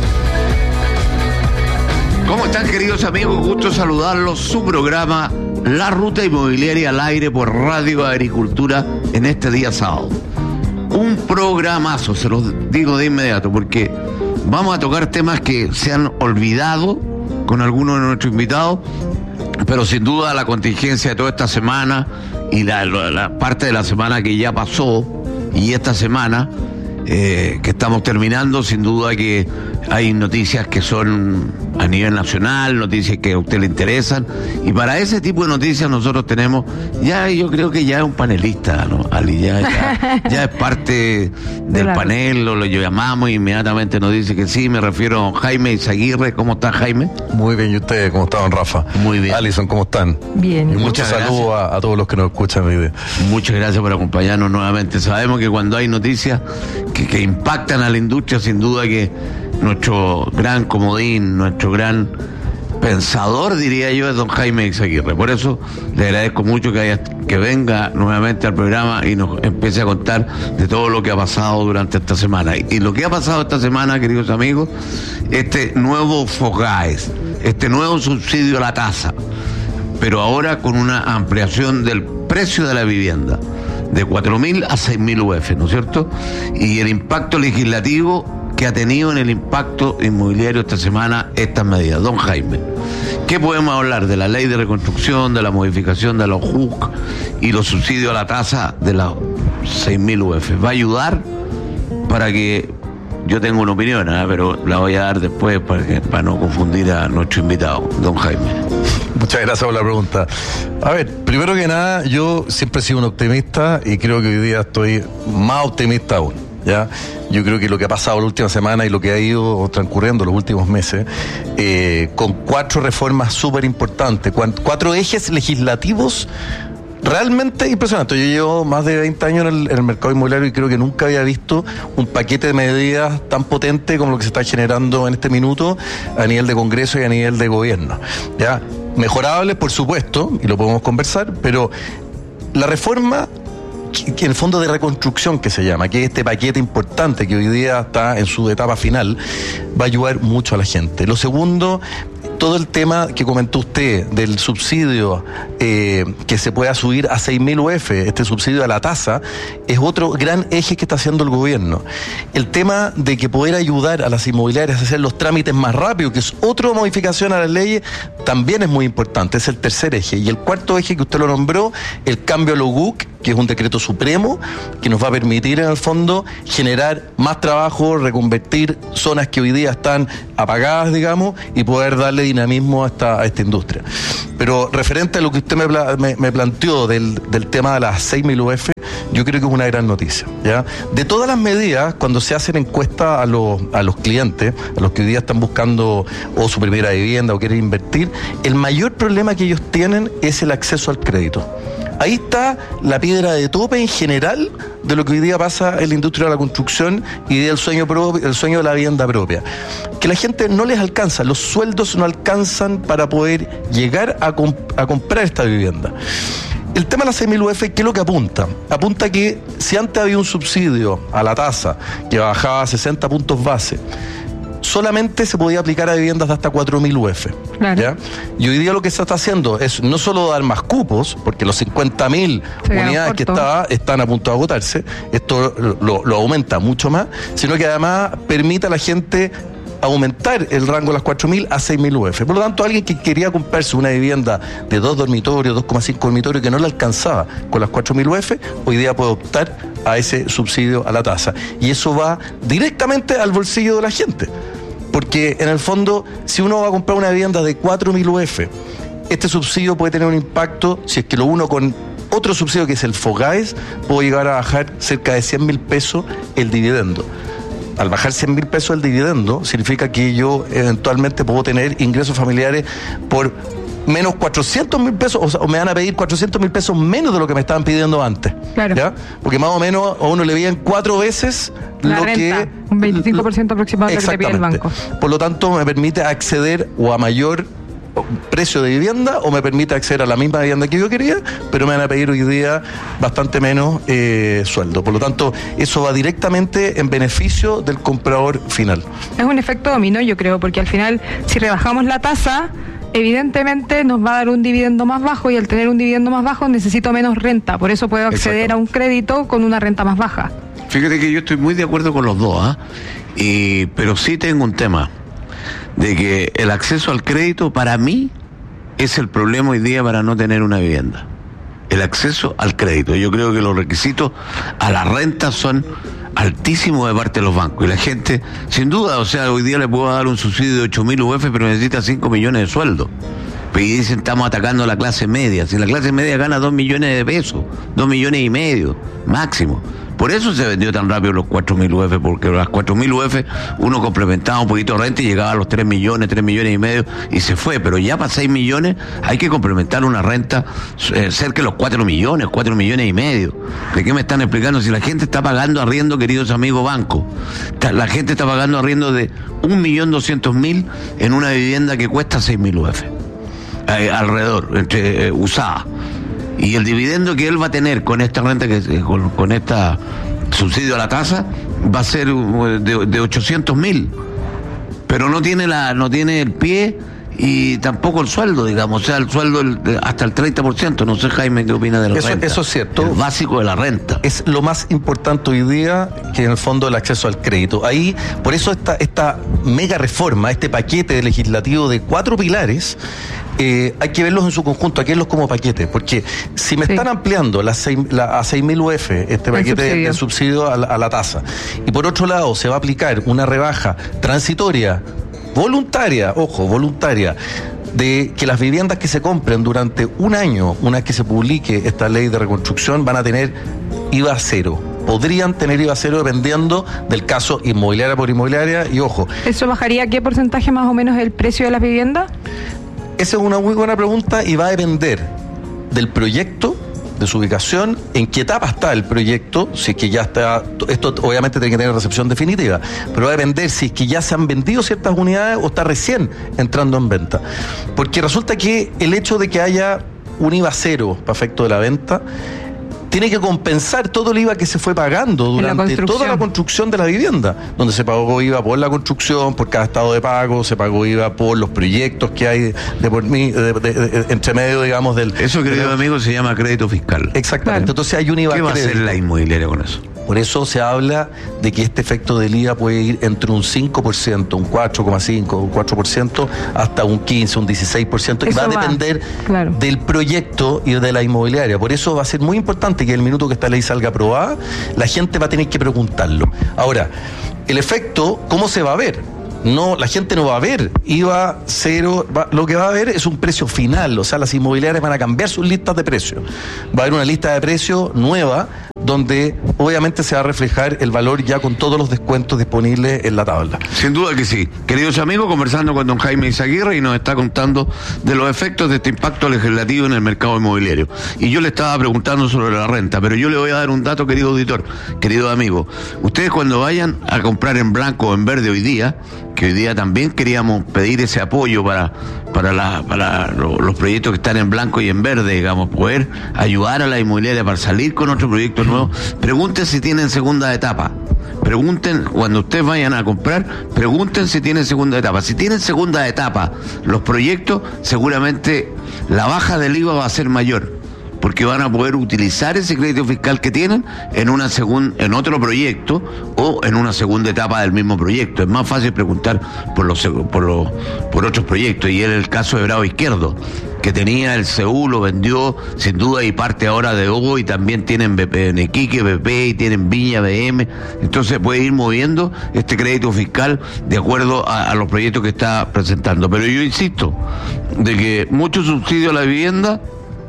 ¿Cómo están, queridos amigos? Gusto saludarlos. Su programa La Ruta Inmobiliaria al aire por Radio Agricultura en este día sábado. Un programazo, se los digo de inmediato, porque vamos a tocar temas que se han olvidado con algunos de nuestros invitados, pero sin duda la contingencia de toda esta semana y la, la parte de la semana que ya pasó y esta semana eh, que estamos terminando, sin duda que hay noticias que son a nivel nacional, noticias que a usted le interesan, y para ese tipo de noticias nosotros tenemos, ya yo creo que ya es un panelista, ¿no, Ali? Ya, ya, ya es parte del claro. panel, lo, lo llamamos y inmediatamente nos dice que sí. Me refiero a Jaime Izaguirre. ¿Cómo está, Jaime? Muy bien, ¿y ustedes cómo estaban, Rafa? Muy bien. Alison, ¿cómo están? Bien. Y muchos saludos a, a todos los que nos escuchan. Muchas gracias por acompañarnos nuevamente. Sabemos que cuando hay noticias que, que impactan a la industria, sin duda que nuestro gran comodín, nuestro gran pensador, diría yo, es don Jaime Izaguirre. Por eso le agradezco mucho que, haya, que venga nuevamente al programa y nos empiece a contar de todo lo que ha pasado durante esta semana. Y lo que ha pasado esta semana, queridos amigos, este nuevo FOGAES, este nuevo subsidio a la tasa, pero ahora con una ampliación del precio de la vivienda de cuatro mil a seis mil U F, ¿no es cierto? Y el impacto legislativo que ha tenido en el impacto inmobiliario esta semana estas medidas. Don Jaime, ¿qué podemos hablar de la ley de reconstrucción, de la modificación de los J U C y los subsidios a la tasa de las seis mil U F? ¿Va a ayudar para que yo tengo una opinión, ¿eh? pero la voy a dar después para, que, para no confundir a nuestro invitado, don Jaime? Muchas gracias por la pregunta. A ver, primero que nada, yo siempre he sido un optimista y creo que hoy día estoy más optimista aún. ¿Ya? Yo creo que lo que ha pasado la última semana y lo que ha ido transcurriendo los últimos meses, eh, con cuatro reformas súper importantes, cuatro ejes legislativos realmente impresionantes. Yo llevo más de veinte años en el, en el mercado inmobiliario y creo que nunca había visto un paquete de medidas tan potente como lo que se está generando en este minuto a nivel de Congreso y a nivel de gobierno. ¿Ya? Mejorable, por supuesto, y lo podemos conversar, pero la reforma que en el fondo de reconstrucción que se llama, que es este paquete importante que hoy día está en su etapa final, va a ayudar mucho a la gente. Lo segundo, todo el tema que comentó usted del subsidio eh, que se pueda subir a seis mil U F, este subsidio a la tasa, es otro gran eje que está haciendo el gobierno. El tema de que poder ayudar a las inmobiliarias a hacer los trámites más rápido, que es otra modificación a las leyes, también es muy importante, es el tercer eje. Y el cuarto eje que usted lo nombró, el cambio a lo U C, que es un decreto supremo, que nos va a permitir en el fondo generar más trabajo, reconvertir zonas que hoy día están apagadas, digamos, y poder darle dinamismo a esta, a esta industria. Pero referente a lo que usted me, me, me planteó del, del tema de las seis mil U F, yo creo que es una gran noticia, ¿ya? De todas las medidas, cuando se hacen encuestas a los, a los clientes, a los que hoy día están buscando o su primera vivienda o quieren invertir, el mayor problema que ellos tienen es el acceso al crédito. Ahí está la piedra de tope en general de lo que hoy día pasa en la industria de la construcción y del sueño propio, el sueño de la vivienda propia. Que la gente no les alcanza, los sueldos no alcanzan para poder llegar a, comp- a comprar esta vivienda. El tema de las seis mil U F, ¿qué es lo que apunta? Apunta que si antes había un subsidio a la tasa que bajaba a sesenta puntos base, solamente se podía aplicar a viviendas de hasta cuatro mil U F. Claro. ¿Ya? Y hoy día lo que se está haciendo es no solo dar más cupos, porque los cincuenta mil unidades que estaba, están a punto de agotarse, esto lo, lo aumenta mucho más, sino que además permite a la gente aumentar el rango de las cuatro mil a seis mil U F. Por lo tanto, alguien que quería comprarse una vivienda de dos dormitorios, dos coma cinco dormitorios, que no le alcanzaba con las cuatro mil U F, hoy día puede optar a ese subsidio a la tasa. Y eso va directamente al bolsillo de la gente. Porque en el fondo, si uno va a comprar una vivienda de cuatro mil U F, este subsidio puede tener un impacto, si es que lo uno con otro subsidio que es el FOGAES, puede llegar a bajar cerca de cien mil pesos el dividendo. Al bajar cien mil pesos el dividendo, significa que yo eventualmente puedo tener ingresos familiares por menos cuatrocientos mil pesos, o, sea, o me van a pedir cuatrocientos mil pesos menos de lo que me estaban pidiendo antes. Claro. ¿Ya? Porque más o menos a uno le veían cuatro veces la lo renta, que... un veinticinco por ciento aproximado de lo que te pide el banco. Por lo tanto, me permite acceder o a mayor precio de vivienda o me permite acceder a la misma vivienda que yo quería, pero me van a pedir hoy día bastante menos eh, sueldo. Por lo tanto, eso va directamente en beneficio del comprador final. Es un efecto dominó, yo creo, porque al final, si rebajamos la tasa, evidentemente nos va a dar un dividendo más bajo y al tener un dividendo más bajo necesito menos renta, por eso puedo acceder a un crédito con una renta más baja. Fíjate que yo estoy muy de acuerdo con los dos, ¿eh? y, pero sí tengo un tema de que el acceso al crédito para mí es el problema hoy día para no tener una vivienda. El acceso al crédito. Yo creo que los requisitos a la renta son altísimos de parte de los bancos. Y la gente, sin duda, o sea, hoy día le puedo dar un subsidio de ocho mil U F, pero necesita cinco millones de sueldo. Y dicen, estamos atacando a la clase media. Si la clase media gana dos millones de pesos, dos millones y medio, máximo. Por eso se vendió tan rápido los cuatro mil U F, porque las cuatro mil U F uno complementaba un poquito de renta y llegaba a los tres millones, tres millones y medio y se fue. Pero ya para seis millones hay que complementar una renta eh, cerca de los cuatro millones, cuatro millones y medio. ¿De qué me están explicando? Si la gente está pagando arriendo, queridos amigos bancos, la gente está pagando arriendo de un millón doscientos mil en una vivienda que cuesta seis mil U F. Eh, alrededor, entre eh, usada. Y el dividendo que él va a tener con esta renta, que con, con esta subsidio a la tasa, va a ser de, de ochocientos mil. Pero no tiene la no tiene el pie y tampoco el sueldo, digamos. O sea, el sueldo el, hasta el treinta por ciento. No sé, Jaime, ¿qué opina de la eso, renta? Eso es cierto. El básico de la renta. Es lo más importante hoy día, que en el fondo el acceso al crédito. Ahí, por eso esta, esta mega reforma, este paquete legislativo de cuatro pilares, Eh, hay que verlos en su conjunto, hay que verlos como paquete, porque si me sí. están ampliando la seis, la, a seis mil U F este paquete de, de subsidio a la, a la tasa, y por otro lado se va a aplicar una rebaja transitoria, voluntaria, ojo, voluntaria, de que las viviendas que se compren durante un año, una vez que se publique esta ley de reconstrucción, van a tener I V A cero. Podrían tener I V A cero dependiendo del caso inmobiliaria por inmobiliaria, y ojo. ¿Eso bajaría qué porcentaje más o menos el precio de las viviendas? Esa es una muy buena pregunta y va a depender del proyecto, de su ubicación, en qué etapa está el proyecto, si es que ya está, esto obviamente tiene que tener recepción definitiva, pero va a depender si es que ya se han vendido ciertas unidades o está recién entrando en venta. Porque resulta que el hecho de que haya un I V A cero para efecto de la venta tiene que compensar todo el I V A que se fue pagando durante la toda la construcción de la vivienda, donde se pagó I V A por la construcción, por cada estado de pago, se pagó I V A por los proyectos que hay de por mí, de, de, de, de, entre medio, digamos, del... Eso, querido de, amigo, se llama crédito fiscal. Exactamente, claro. Entonces hay un I V A. ¿Qué va a hacer la inmobiliaria con eso? Por eso se habla de que este efecto del I V A puede ir entre un cinco por ciento, un cuatro coma cinco, un cuatro por ciento, hasta un quince, un dieciséis por ciento, y va a depender claro. del proyecto y de la inmobiliaria. Por eso va a ser muy importante que el minuto que esta ley salga aprobada, la gente va a tener que preguntarlo. Ahora, el efecto, ¿cómo se va a ver? No, la gente no va a ver I V A cero, va, lo que va a ver es un precio final, o sea, las inmobiliarias van a cambiar sus listas de precios. Va a haber una lista de precios nueva donde obviamente se va a reflejar el valor ya con todos los descuentos disponibles en la tabla. Sin duda que sí. Queridos amigos, conversando con don Jaime Izaguirre y nos está contando de los efectos de este impacto legislativo en el mercado inmobiliario. Y yo le estaba preguntando sobre la renta, pero yo le voy a dar un dato, querido auditor, querido amigo. Ustedes cuando vayan a comprar en blanco o en verde hoy día, que hoy día también queríamos pedir ese apoyo para, para, la, para los proyectos que están en blanco y en verde, digamos, poder ayudar a la inmobiliaria para salir con otro proyecto nuevo. Pregunten si tienen segunda etapa. Pregunten, cuando ustedes vayan a comprar, pregunten si tienen segunda etapa. Si tienen segunda etapa los proyectos, seguramente la baja del I V A va a ser mayor, porque van a poder utilizar ese crédito fiscal que tienen en una segun, en otro proyecto o en una segunda etapa del mismo proyecto. Es más fácil preguntar por los por los por otros proyectos, y es el caso de Bravo Izquierdo, que tenía el C U, lo vendió sin duda y parte ahora de O, y también tienen B P en Iquique, B P, y tienen Viña, B M, entonces puede ir moviendo este crédito fiscal de acuerdo a, a los proyectos que está presentando. Pero yo insisto, de que mucho subsidio a la vivienda,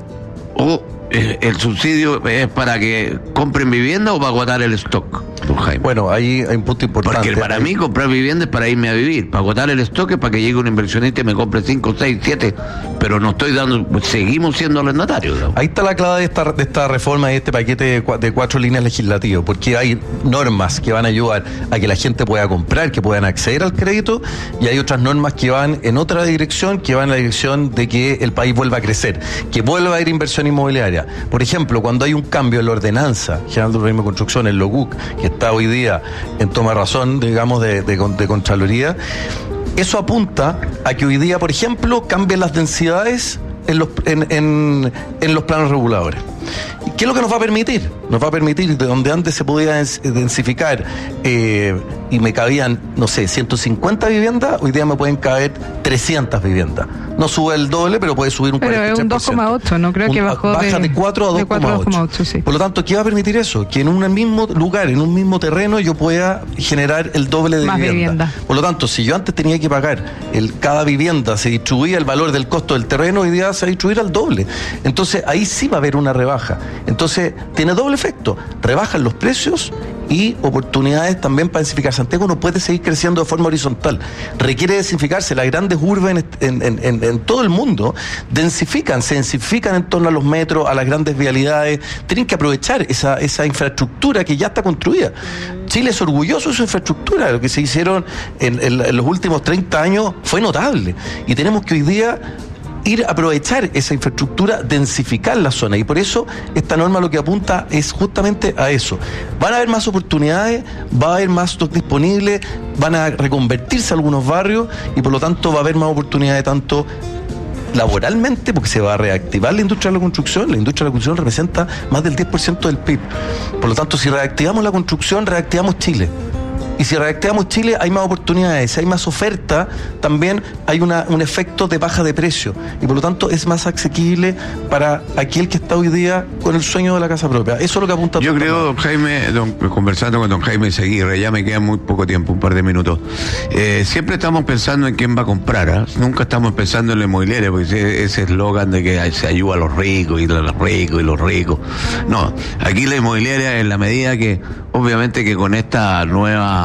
o eh, el subsidio es para que compren vivienda o para agotar el stock, don Jaime. Bueno, ahí hay un punto importante. Porque para mí comprar vivienda es para irme a vivir, para agotar el stock es para que llegue un inversionista y me compre cinco, seis, siete, pero no estoy dando, seguimos siendo arrendatarios, ¿no? Ahí está la clave de esta, de esta reforma, de este paquete de, cua, de cuatro líneas legislativas, porque hay normas que van a ayudar a que la gente pueda comprar, que puedan acceder al crédito, y hay otras normas que van en otra dirección, que van en la dirección de que el país vuelva a crecer, que vuelva a ir inversión inmobiliaria. Por ejemplo, cuando hay un cambio en la ordenanza general de urbanismo y construcción, el LOGUC, que está hoy día en toma razón, digamos, de, de, de Contraloría, eso apunta a que hoy día, por ejemplo, cambien las densidades en los, en, en, en los planos reguladores. ¿Qué es lo que nos va a permitir? Nos va a permitir, de donde antes se podía densificar eh, y me cabían, no sé, ciento cincuenta viviendas, hoy día me pueden caber trescientas viviendas. No sube el doble, pero puede subir un pero cuarenta y tres por ciento. Pero es un dos coma ocho, no creo un, que bajó baja de, de cuatro a dos coma ocho. Sí. Por lo tanto, ¿qué va a permitir eso? Que en un mismo lugar, en un mismo terreno, yo pueda generar el doble de vivienda. vivienda. Por lo tanto, si yo antes tenía que pagar el, cada vivienda, se distribuía el valor del costo del terreno, hoy día se va a distribuir al doble. Entonces, ahí sí va a haber una rebaja. Entonces, tiene doble efecto. Rebajan los precios y oportunidades también para densificar. Santiago no puede seguir creciendo de forma horizontal. Requiere densificarse. Las grandes urbes en, en, en, en todo el mundo densifican, se densifican en torno a los metros, a las grandes vialidades. Tienen que aprovechar esa, esa infraestructura que ya está construida. Chile es orgulloso de su infraestructura. Lo que se hicieron en, en, en los últimos treinta años fue notable. Y tenemos que hoy día ir a aprovechar esa infraestructura, densificar la zona, y por eso esta norma lo que apunta es justamente a eso. Van a haber más oportunidades, va a haber más stock disponible, van a reconvertirse algunos barrios y por lo tanto va a haber más oportunidades tanto laboralmente, porque se va a reactivar la industria de la construcción. La industria de la construcción representa más del diez por ciento del P I B. Por lo tanto, si reactivamos la construcción, reactivamos Chile. Y si reactivamos Chile, hay más oportunidades, si hay más oferta, también hay una, un efecto de baja de precio. Y por lo tanto es más asequible para aquel que está hoy día con el sueño de la casa propia. Eso es lo que apunta. Yo creo, don Jaime, don, conversando con don Jaime Izaguirre, ya me queda muy poco tiempo, un par de minutos. Eh, siempre estamos pensando en quién va a comprar, ¿eh? Nunca estamos pensando en la inmobiliaria, porque ese eslogan de que se ayuda a los ricos y los ricos y los ricos. No, aquí la inmobiliaria, en la medida que, obviamente que con esta nueva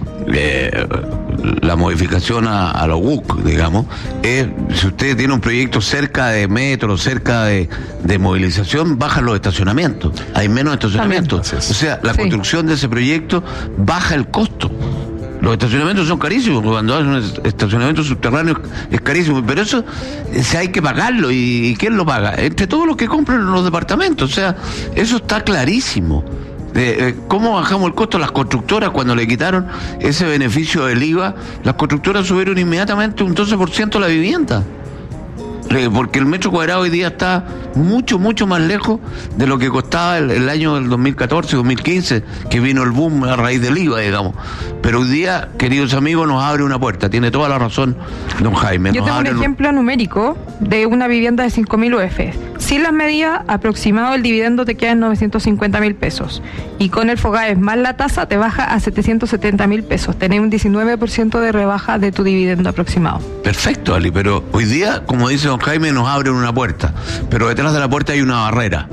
Eh, la modificación a, a los W U C, digamos, es, si usted tiene un proyecto cerca de metro, cerca de, de movilización, bajan los estacionamientos, hay menos estacionamientos, o sea, la sí. construcción de ese proyecto baja el costo. Los estacionamientos son carísimos, cuando hay un estacionamiento subterráneo es carísimo, pero eso se hay que pagarlo. ¿Y quién lo paga? Entre todos los que compran los departamentos, o sea, eso está clarísimo. Eh, eh, ¿Cómo bajamos el costo? Las constructoras, cuando le quitaron ese beneficio del I V A, las constructoras subieron inmediatamente un doce por ciento la vivienda. Porque el metro cuadrado hoy día está mucho, mucho más lejos de lo que costaba el, el año del dos mil catorce, dos mil quince, que vino el boom a raíz del I V A, digamos. Pero hoy día, queridos amigos, nos abre una puerta. Tiene toda la razón don Jaime. Yo tengo un ejemplo un... numérico de una vivienda de cinco mil U F. Sin las medidas, aproximado el dividendo te queda en novecientos cincuenta mil pesos. Y con el FOGAES más la tasa te baja a setecientos setenta mil pesos. Tenés un diecinueve por ciento de rebaja de tu dividendo aproximado. Perfecto, Ali, pero hoy día, como dice don Jaime, nos abren una puerta. Pero detrás de la puerta hay una barrera.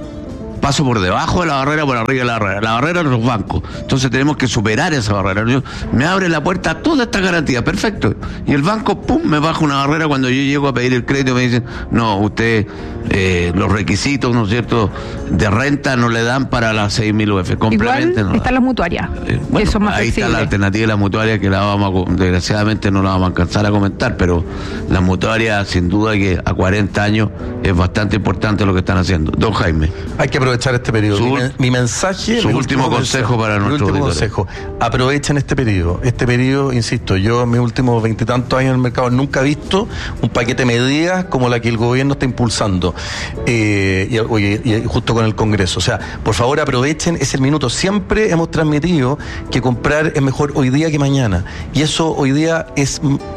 Paso por debajo de la barrera, por arriba de la barrera. La barrera de los bancos. Entonces tenemos que superar esa barrera. Yo, me abre la puerta a toda esta garantía. Perfecto. Y el banco, pum, me baja una barrera cuando yo llego a pedir el crédito. Me dicen, no, usted, eh, los requisitos, ¿no es cierto?, de renta no le dan para las seis mil U F. Complemente Igual no están las mutuarias. Eh, bueno, eso más ahí flexible. Está la alternativa de la mutuaria, que la vamos a, desgraciadamente no la vamos a alcanzar a comentar, pero la mutuaria, sin duda que a cuarenta años es bastante importante lo que están haciendo. Don Jaime. Hay que aprovechar este periodo. Su, mi, mi mensaje... Su mi último, último consejo para nuestros último consejo. Aprovechen este periodo. Este periodo, insisto, yo en mis últimos veintitantos años en el mercado nunca he visto un paquete de medidas como la que el gobierno está impulsando. Eh, y, oye, y justo con el Congreso. O sea, por favor aprovechen, es el minuto. Siempre hemos transmitido que comprar es mejor hoy día que mañana. Y eso hoy día es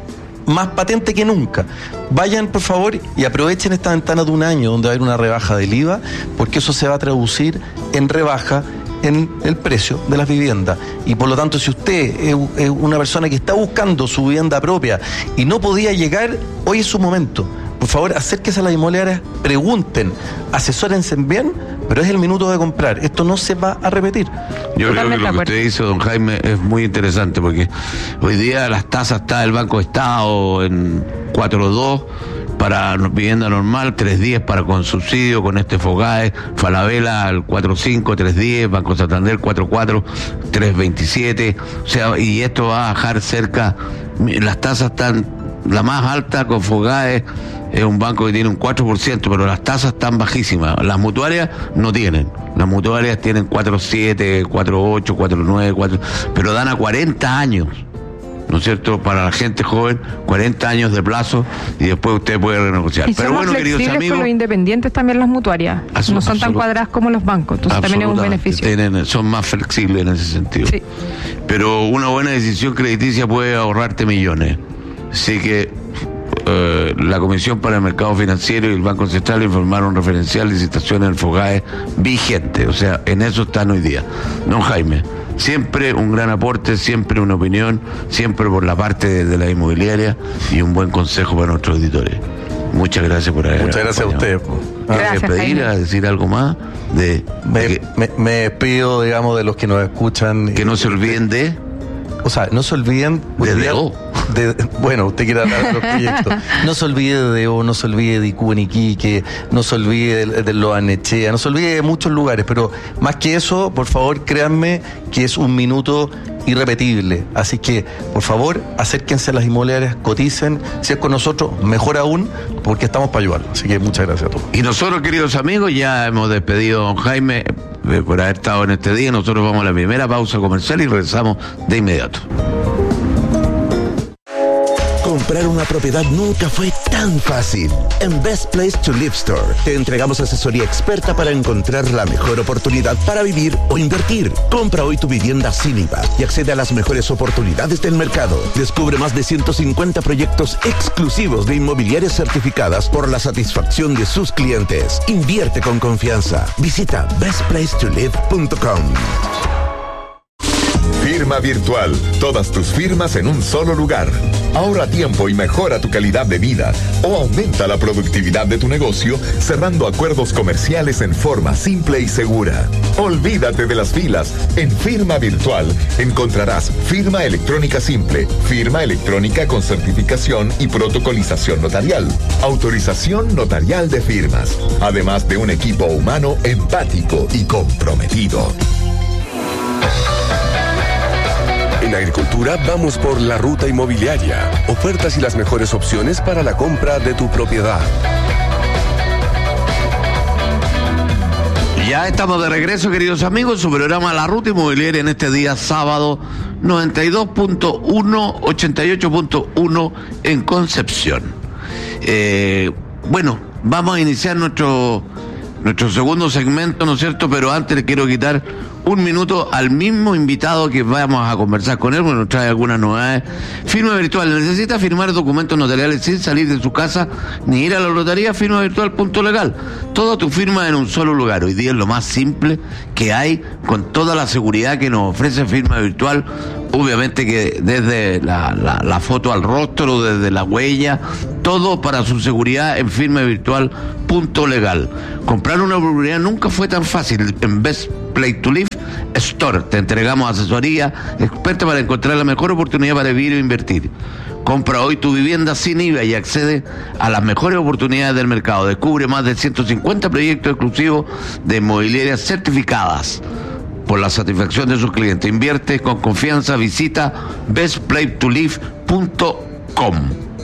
más patente que nunca. Vayan, por favor, y aprovechen esta ventana de un año donde va a haber una rebaja del I V A, porque eso se va a traducir en rebaja en el precio de las viviendas. Y por lo tanto, si usted es, es una persona que está buscando su vivienda propia y no podía llegar, hoy es su momento. Por favor, acérquese a las inmobiliarias, pregunten, asesórense bien, pero es el minuto de comprar. Esto no se va a repetir. Yo creo que lo que usted dice, don Jaime, es muy interesante, porque hoy día las tasas está el Banco de Estado en cuatro coma dos para vivienda normal, tres coma diez para con subsidio, con este FOGAES, Falabella al cuatro coma cinco, tres coma diez, Banco Santander cuatro coma cuatro, tres coma veintisiete, o sea, y esto va a bajar cerca, las tasas están, la más alta con FOGAES es un banco que tiene un cuatro por ciento, pero las tasas están bajísimas. Las mutuarias no tienen. Las mutuarias tienen cuatro coma siete, cuatro coma ocho, cuatro coma nueve, cuatro, pero dan a cuarenta años. ¿No es cierto? Para la gente joven, cuarenta años de plazo y después usted puede renegociar. Y pero bueno, queridos amigos. Con los independientes también las mutuarias. No son tan cuadradas como los bancos, entonces también es un beneficio. Tienen, son más flexibles en ese sentido. Sí. Pero una buena decisión crediticia puede ahorrarte millones. Así que eh, la Comisión para el Mercado Financiero y el Banco Central informaron referencial licitaciones del FOGAES vigente. O sea, en eso están hoy día. Don Jaime. Siempre un gran aporte, siempre una opinión, siempre por la parte de, de la inmobiliaria y un buen consejo para nuestros auditores. Muchas gracias por haber Muchas gracias acompañado. a usted. Gracias, a pedir, a decir algo más de, me, de que, me, me despido, digamos, de los que nos escuchan. Que no se olviden de... O sea, no se olviden de D.O. De, bueno, usted quiere hablar de los proyectos. No se olvide de D.O., no se olvide de Icú en Iquique, no se olvide de, de Loanechea, no se olvide de muchos lugares, pero más que eso, por favor, créanme que es un minuto irrepetible. Así que, por favor, acérquense a las inmobiliarias, coticen. Si es con nosotros, mejor aún, porque estamos para ayudarlos. Así que muchas gracias a todos. Y nosotros, queridos amigos, ya hemos despedido a don Jaime eh, por haber estado en este día. Nosotros vamos a la primera pausa comercial y regresamos de inmediato. Comprar una propiedad nunca fue tan fácil. En Best Place to Live Store te entregamos asesoría experta para encontrar la mejor oportunidad para vivir o invertir. Compra hoy tu vivienda sin I V A y accede a las mejores oportunidades del mercado. Descubre más de ciento cincuenta proyectos exclusivos de inmobiliarias certificadas por la satisfacción de sus clientes. Invierte con confianza. Visita best place to live punto com. Firma virtual. Todas tus firmas en un solo lugar. Ahorra tiempo y mejora tu calidad de vida o aumenta la productividad de tu negocio cerrando acuerdos comerciales en forma simple y segura. Olvídate de las filas. En Firma Virtual encontrarás firma electrónica simple, firma electrónica con certificación y protocolización notarial, autorización notarial de firmas, además de un equipo humano empático y comprometido. En agricultura Agricultura vamos por la ruta inmobiliaria. Ofertas y las mejores opciones para la compra de tu propiedad. Ya estamos de regreso, queridos amigos, su programa La Ruta Inmobiliaria en este día sábado noventa y dos punto uno, ochenta y ocho punto uno en Concepción. Eh, bueno, vamos a iniciar nuestro, nuestro segundo segmento, ¿no es cierto? Pero antes le quiero quitar un minuto al mismo invitado que vamos a conversar con él, porque nos trae algunas novedades. Firma virtual. Necesita firmar documentos notariales sin salir de su casa ni ir a la notaría. Firma virtual punto legal. Toda tu firma en un solo lugar. Hoy día es lo más simple que hay, con toda la seguridad que nos ofrece firma virtual. Obviamente que desde la, la, la foto al rostro, desde la huella, todo para su seguridad en firma virtual punto legal. Comprar una propiedad nunca fue tan fácil. En Best Place to Live Store te entregamos asesoría experta para encontrar la mejor oportunidad para vivir o invertir. Compra hoy tu vivienda sin I V A y accede a las mejores oportunidades del mercado. Descubre más de ciento cincuenta proyectos exclusivos de inmobiliarias certificadas por la satisfacción de sus clientes. Invierte con confianza. Visita best place to live punto com.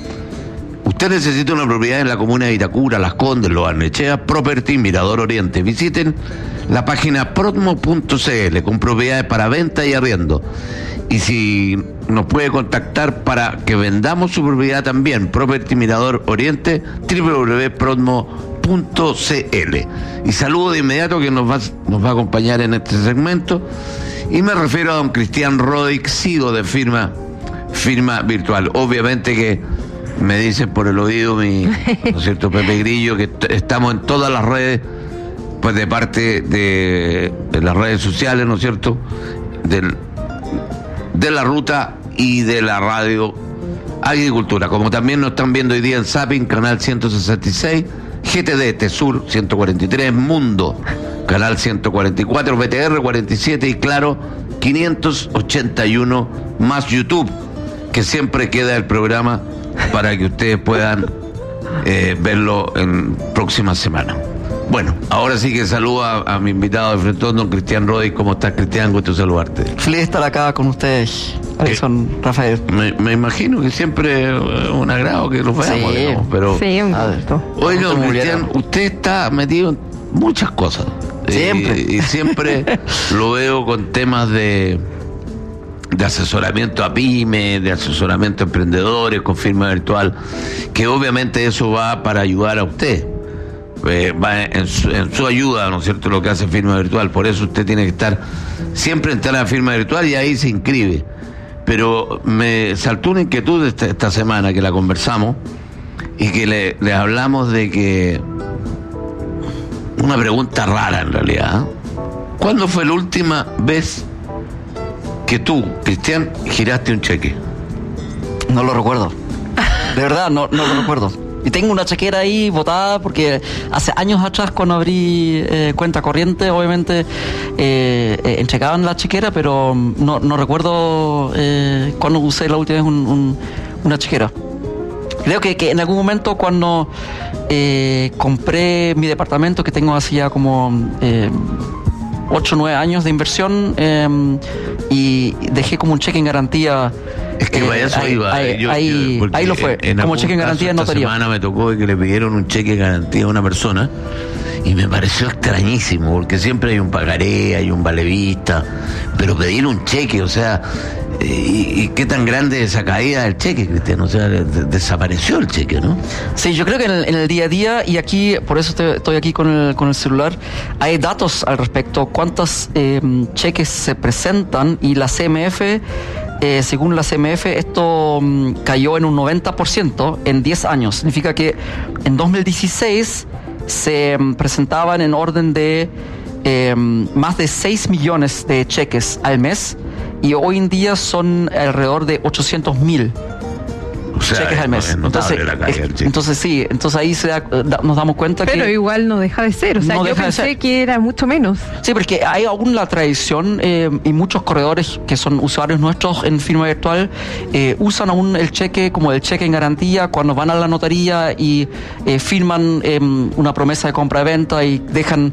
Usted necesita una propiedad en la comuna de Itacura, Las Condes, Los Barnechea, Property, Mirador Oriente. Visiten la página protmo punto c l con propiedades para venta y arriendo. Y si nos puede contactar para que vendamos su propiedad también, Property Mirador Oriente, doble u doble u doble u punto protmo punto c l. Y saludo de inmediato que nos va, nos va a acompañar en este segmento. Y me refiero a don Cristian Rodic, C E O de firma, firma virtual. Obviamente que me dice por el oído mi, ¿no es cierto?, Pepe Grillo, que t- estamos en todas las redes, pues de parte de, de las redes sociales, ¿no es cierto?, del, de la ruta y de la radio Agricultura, como también nos están viendo hoy día en Zapping, canal ciento sesenta y seis, G T D, Tesur ciento cuarenta y tres, Mundo, canal ciento cuarenta y cuatro, B T R cuarenta y siete y Claro quinientos ochenta y uno, más YouTube, que siempre queda el programa para que ustedes puedan eh, verlo en próxima semana. Bueno, ahora sí que saludo a, a mi invitado de frente, don Cristian Rodic. ¿Cómo estás, Cristian? Gusto saludarte. Feliz de estar acá con ustedes, Alison, eh, Rafael. Me, me imagino que siempre es un agrado que los veamos, sí, digamos, pero... Sí, un gusto. Oiga, don Cristian, usted está metido en muchas cosas. Siempre. Y, y siempre lo veo con temas de... de asesoramiento a pymes, de asesoramiento a emprendedores, con firma virtual, que obviamente eso va para ayudar a usted, eh, va en su, en su ayuda, ¿no es cierto?, lo que hace firma virtual. Por eso usted tiene que estar, siempre entrar a firma virtual y ahí se inscribe. Pero me saltó una inquietud esta, esta semana que la conversamos y que le, le hablamos de que, una pregunta rara en realidad, ¿cuándo fue la última vez que tú, Cristian, giraste un cheque? No lo recuerdo. De verdad, no, no lo recuerdo. Y tengo una chequera ahí botada porque hace años atrás, cuando abrí eh, cuenta corriente, obviamente eh, eh, entregaban la chequera, pero no, no recuerdo eh, cuando usé la última vez un, un, una chequera. Creo que, que en algún momento cuando eh, compré mi departamento, que tengo así ya como... Eh, ocho o nueve años de inversión, eh, y dejé como un cheque en garantía. Es que eh, eso ahí, iba. Ahí, yo, ahí, yo, ahí lo fue, en como cheque en garantía en notaría. Esta semana me tocó que le pidieron un cheque en garantía a una persona y me pareció extrañísimo, porque siempre hay un pagaré, hay un valevista, pero pedir un cheque, o sea, ¿y, y qué tan grande es esa caída del cheque, Cristian? O sea, de, desapareció el cheque, ¿no? Sí, yo creo que en el, en el día a día, y aquí, por eso te, estoy aquí con el, con el celular, hay datos al respecto, cuántos eh, cheques se presentan, y la C M F... Eh, según la C M F, esto um, cayó en un noventa por ciento en diez años. Significa que en dos mil dieciséis se um, presentaban en orden de eh, más de seis millones de cheques al mes, y hoy en día son alrededor de ochocientos mil. O sea, cheques al mes. Es entonces, es, entonces sí, entonces ahí se da, da, nos damos cuenta pero que... Pero igual no deja de ser, o sea, no yo pensé que era mucho menos. Sí, porque hay aún la tradición, eh, y muchos corredores que son usuarios nuestros en firma virtual eh, usan aún el cheque como el cheque en garantía cuando van a la notaría y eh, firman eh, una promesa de compra-venta y dejan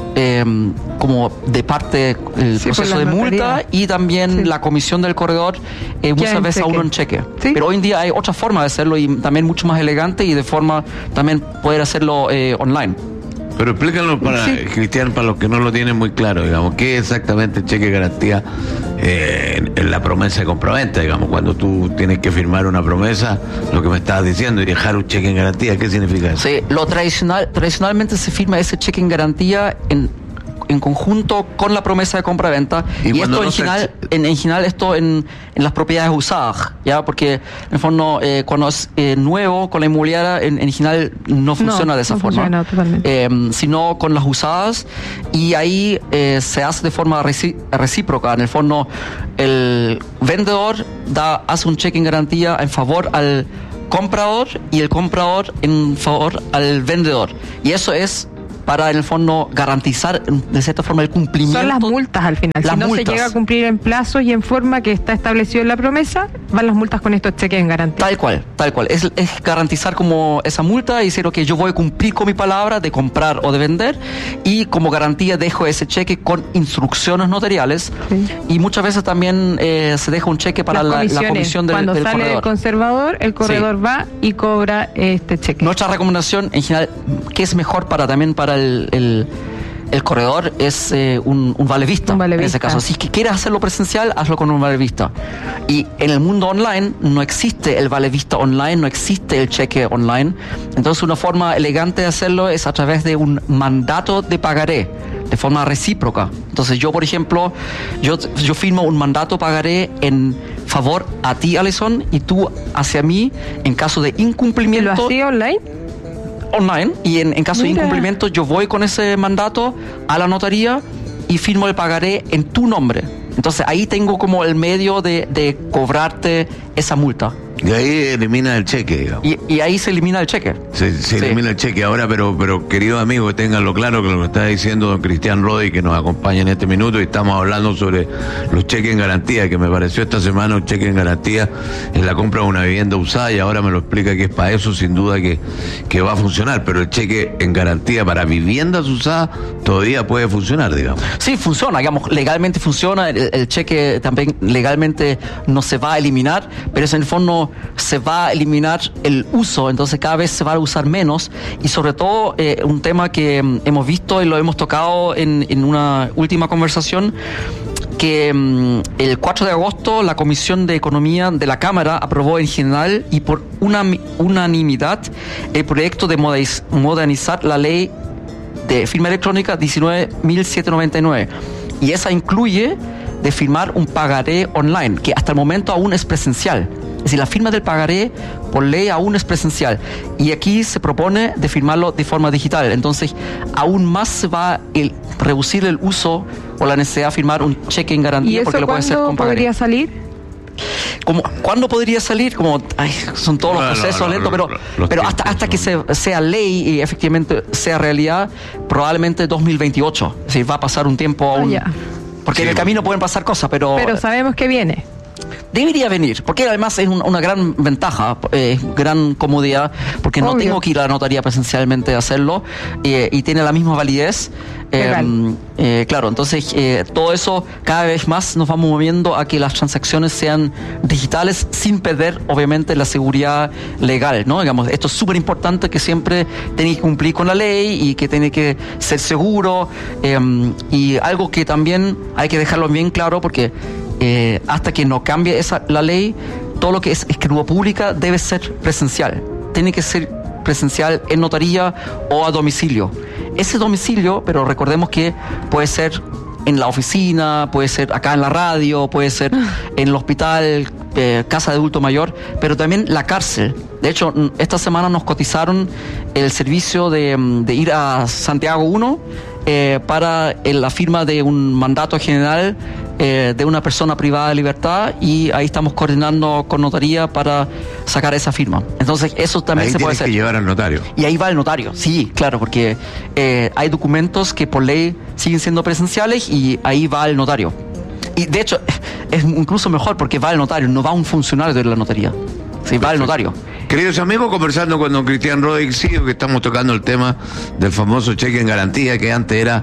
eh, como de parte el sí, proceso de multa y también sí. la comisión del corredor eh, muchas veces cheque. a uno en cheque. ¿Sí? Pero hoy en día hay otra forma de hacerlo y también mucho más elegante y de forma también poder hacerlo eh, online. Pero explícanlo para sí. Cristian, para los que no lo tienen muy claro, digamos, ¿qué es exactamente el cheque de garantía eh, en, en la promesa de compraventa? Digamos, cuando tú tienes que firmar una promesa, lo que me estabas diciendo, y dejar un cheque en garantía, ¿qué significa eso? Sí, lo tradicional, tradicionalmente se firma ese cheque en garantía en en conjunto con la promesa de compra-venta y, y esto no en, general, se... en, en general esto en, en las propiedades usadas, ya porque en el fondo eh, cuando es eh, nuevo con la inmobiliaria en, en general no funciona no, de esa no forma funciona, eh, sino con las usadas y ahí eh, se hace de forma reci- recíproca. En el fondo el vendedor da hace un cheque en garantía en favor al comprador y el comprador en favor al vendedor y eso es para en el fondo garantizar de cierta forma el cumplimiento. Son las multas al final. Las si no multas. se llega a cumplir en plazo y en forma que está establecido en la promesa, van las multas con estos cheques en garantía. Tal cual, tal cual. Es, es garantizar como esa multa y decir, ok, yo voy a cumplir con mi palabra de comprar o de vender y como garantía dejo ese cheque con instrucciones notariales sí. y muchas veces también eh, se deja un cheque para la, la comisión del, Cuando del sale corredor. el conservador, el corredor sí. va y cobra este cheque. Nuestra recomendación en general, que es mejor para también para el, el, el corredor es eh, un, un vale vista, un vale en vista. Ese caso. Si es que quieres hacerlo presencial, hazlo con un vale vista. Y en el mundo online no existe el vale vista online, no existe el cheque online. Entonces una forma elegante de hacerlo es a través de un mandato de pagaré, de forma recíproca. Entonces yo, por ejemplo, yo, yo firmo un mandato pagaré en favor a ti, Alison, y tú hacia mí en caso de incumplimiento. ¿Lo hacía online? Online, y en, en caso Mira. de incumplimiento yo voy con ese mandato a la notaría y firmo el pagaré en tu nombre. Entonces ahí tengo como el medio de, de cobrarte esa multa. Y ahí elimina el cheque, digamos. Y, y ahí se elimina el cheque. Se, se sí. elimina el cheque ahora, pero, pero queridos amigos, ténganlo claro que lo que está diciendo don Cristian Rodi, que nos acompaña en este minuto, y estamos hablando sobre los cheques en garantía, que me pareció esta semana un cheque en garantía en la compra de una vivienda usada, y ahora me lo explica que es para eso, sin duda que, que va a funcionar, pero el cheque en garantía para viviendas usadas todavía puede funcionar, digamos. Sí, funciona, digamos, legalmente funciona, el, el cheque también legalmente no se va a eliminar, pero es en el fondo se va a eliminar el uso, entonces cada vez se va a usar menos y sobre todo eh, un tema que mm, hemos visto y lo hemos tocado en, en una última conversación, que mm, el cuatro de agosto la Comisión de Economía de la Cámara aprobó en general y por una unanimidad el proyecto de moderniz- modernizar la ley de firma electrónica diecinueve mil setecientos noventa y nueve y esa incluye de firmar un pagaré online que hasta el momento aún es presencial. Es decir, la firma del pagaré por ley aún es presencial y aquí se propone de firmarlo de forma digital. Entonces, aún más se va a reducir el uso o la necesidad de firmar un cheque en garantía. ¿Y eso porque lo puede hacer con pagaré. ¿Podría salir? Como, ¿Cuándo podría salir? Como, ay, son todos los no, procesos no, no, lentos, pero, no, pero hasta, hasta que se, sea ley y efectivamente sea realidad, probablemente dos mil veintiocho. Es decir, va a pasar un tiempo aún. Oh, porque sí, en el camino pueden pasar cosas, pero... Pero sabemos que viene. Debería venir, porque además es un, una gran ventaja, eh, gran comodidad, porque no Obvio. tengo que ir a la notaría presencialmente a hacerlo eh, y tiene la misma validez. Eh, eh, claro, entonces eh, todo eso cada vez más nos vamos moviendo a que las transacciones sean digitales sin perder obviamente la seguridad legal, ¿no? Digamos, esto es súper importante, que siempre tenéis que cumplir con la ley y que tiene que ser seguro eh, y algo que también hay que dejarlo bien claro, porque Eh, hasta que no cambie esa, la ley, todo lo que es escritura pública debe ser presencial. Tiene que ser presencial en notaría o a domicilio. Ese domicilio, pero recordemos que puede ser en la oficina, puede ser acá en la radio, puede ser en el hospital, eh, casa de adulto mayor, pero también la cárcel. De hecho, esta semana nos cotizaron el servicio de, de ir a Santiago uno eh, para la firma de un mandato general eh, de una persona privada de libertad, y ahí estamos coordinando con notaría para sacar esa firma. Entonces eso también ahí se puede hacer. Ahí tienes que llevar al notario. Y ahí va el notario, sí, claro, porque eh, hay documentos que por ley siguen siendo presenciales y ahí va el notario. Y de hecho es incluso mejor porque va el notario, no va un funcionario de la notaría. Sí, va el notario. Queridos amigos, conversando con don Cristian Rodi, sí, que estamos tocando el tema del famoso cheque en garantía, que antes era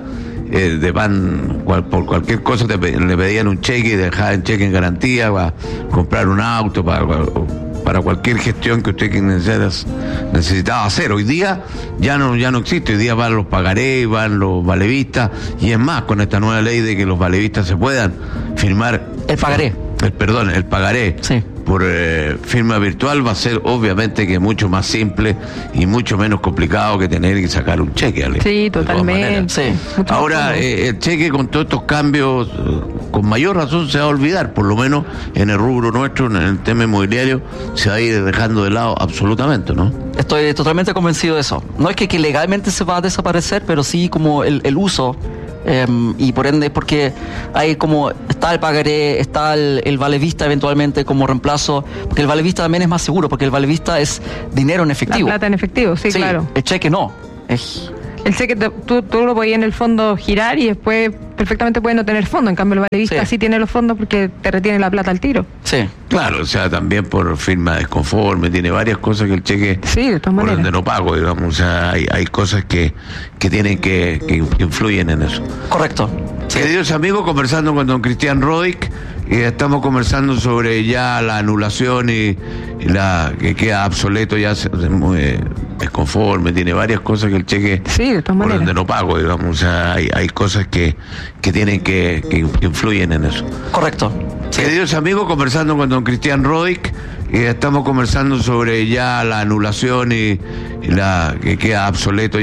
eh, de pan, cual, por cualquier cosa te, le pedían un cheque y dejaban cheque en garantía para comprar un auto, para, para, para cualquier gestión que usted necesitaba hacer. Hoy día ya no, ya no existe, hoy día van los pagarés, van los valevistas, y es más, con esta nueva ley de que los valevistas se puedan firmar... El pagaré. El, perdón, el pagaré. Sí. Por eh, firma virtual va a ser obviamente que mucho más simple y mucho menos complicado que tener que sacar un cheque. Ale, sí, totalmente. Sí. Ahora, eh, el cheque con todos estos cambios, eh, con mayor razón se va a olvidar, por lo menos en el rubro nuestro, en el tema inmobiliario, se va a ir dejando de lado absolutamente, ¿no? Estoy totalmente convencido de eso. No es que, que legalmente se va a desaparecer, pero sí como el, el uso. Eh, y por ende, porque hay como, está el pagaré, está el, el valevista eventualmente como reemplazo, porque el valevista también es más seguro, porque el valevista es dinero en efectivo. La plata en efectivo, sí, sí, claro. El cheque no. Es... El cheque te, tú, tú lo podías en el fondo girar y después perfectamente puede no tener fondo. En cambio, el valevista sí. sí tiene los fondos porque te retiene la plata al tiro. Sí. Claro, o sea, también por firma desconforme, tiene varias cosas que el cheque, sí, de todas por maneras, donde no pago, digamos, o sea, hay, hay cosas que, que tienen que, que influyen en eso. Correcto. Sí. Queridos amigos, conversando con don Cristian Rodic, y estamos conversando sobre ya la anulación y, y la que queda obsoleto, ya se, se muy desconforme, tiene varias cosas que el cheque, sí, de todas por maneras, donde no pago, digamos, o sea, hay, hay cosas que, que tienen que, que influyen en eso. Correcto. Sí. Queridos amigos, conversando con don Cristian Rodic, y estamos conversando sobre ya la anulación y, y la que queda obsoleto ya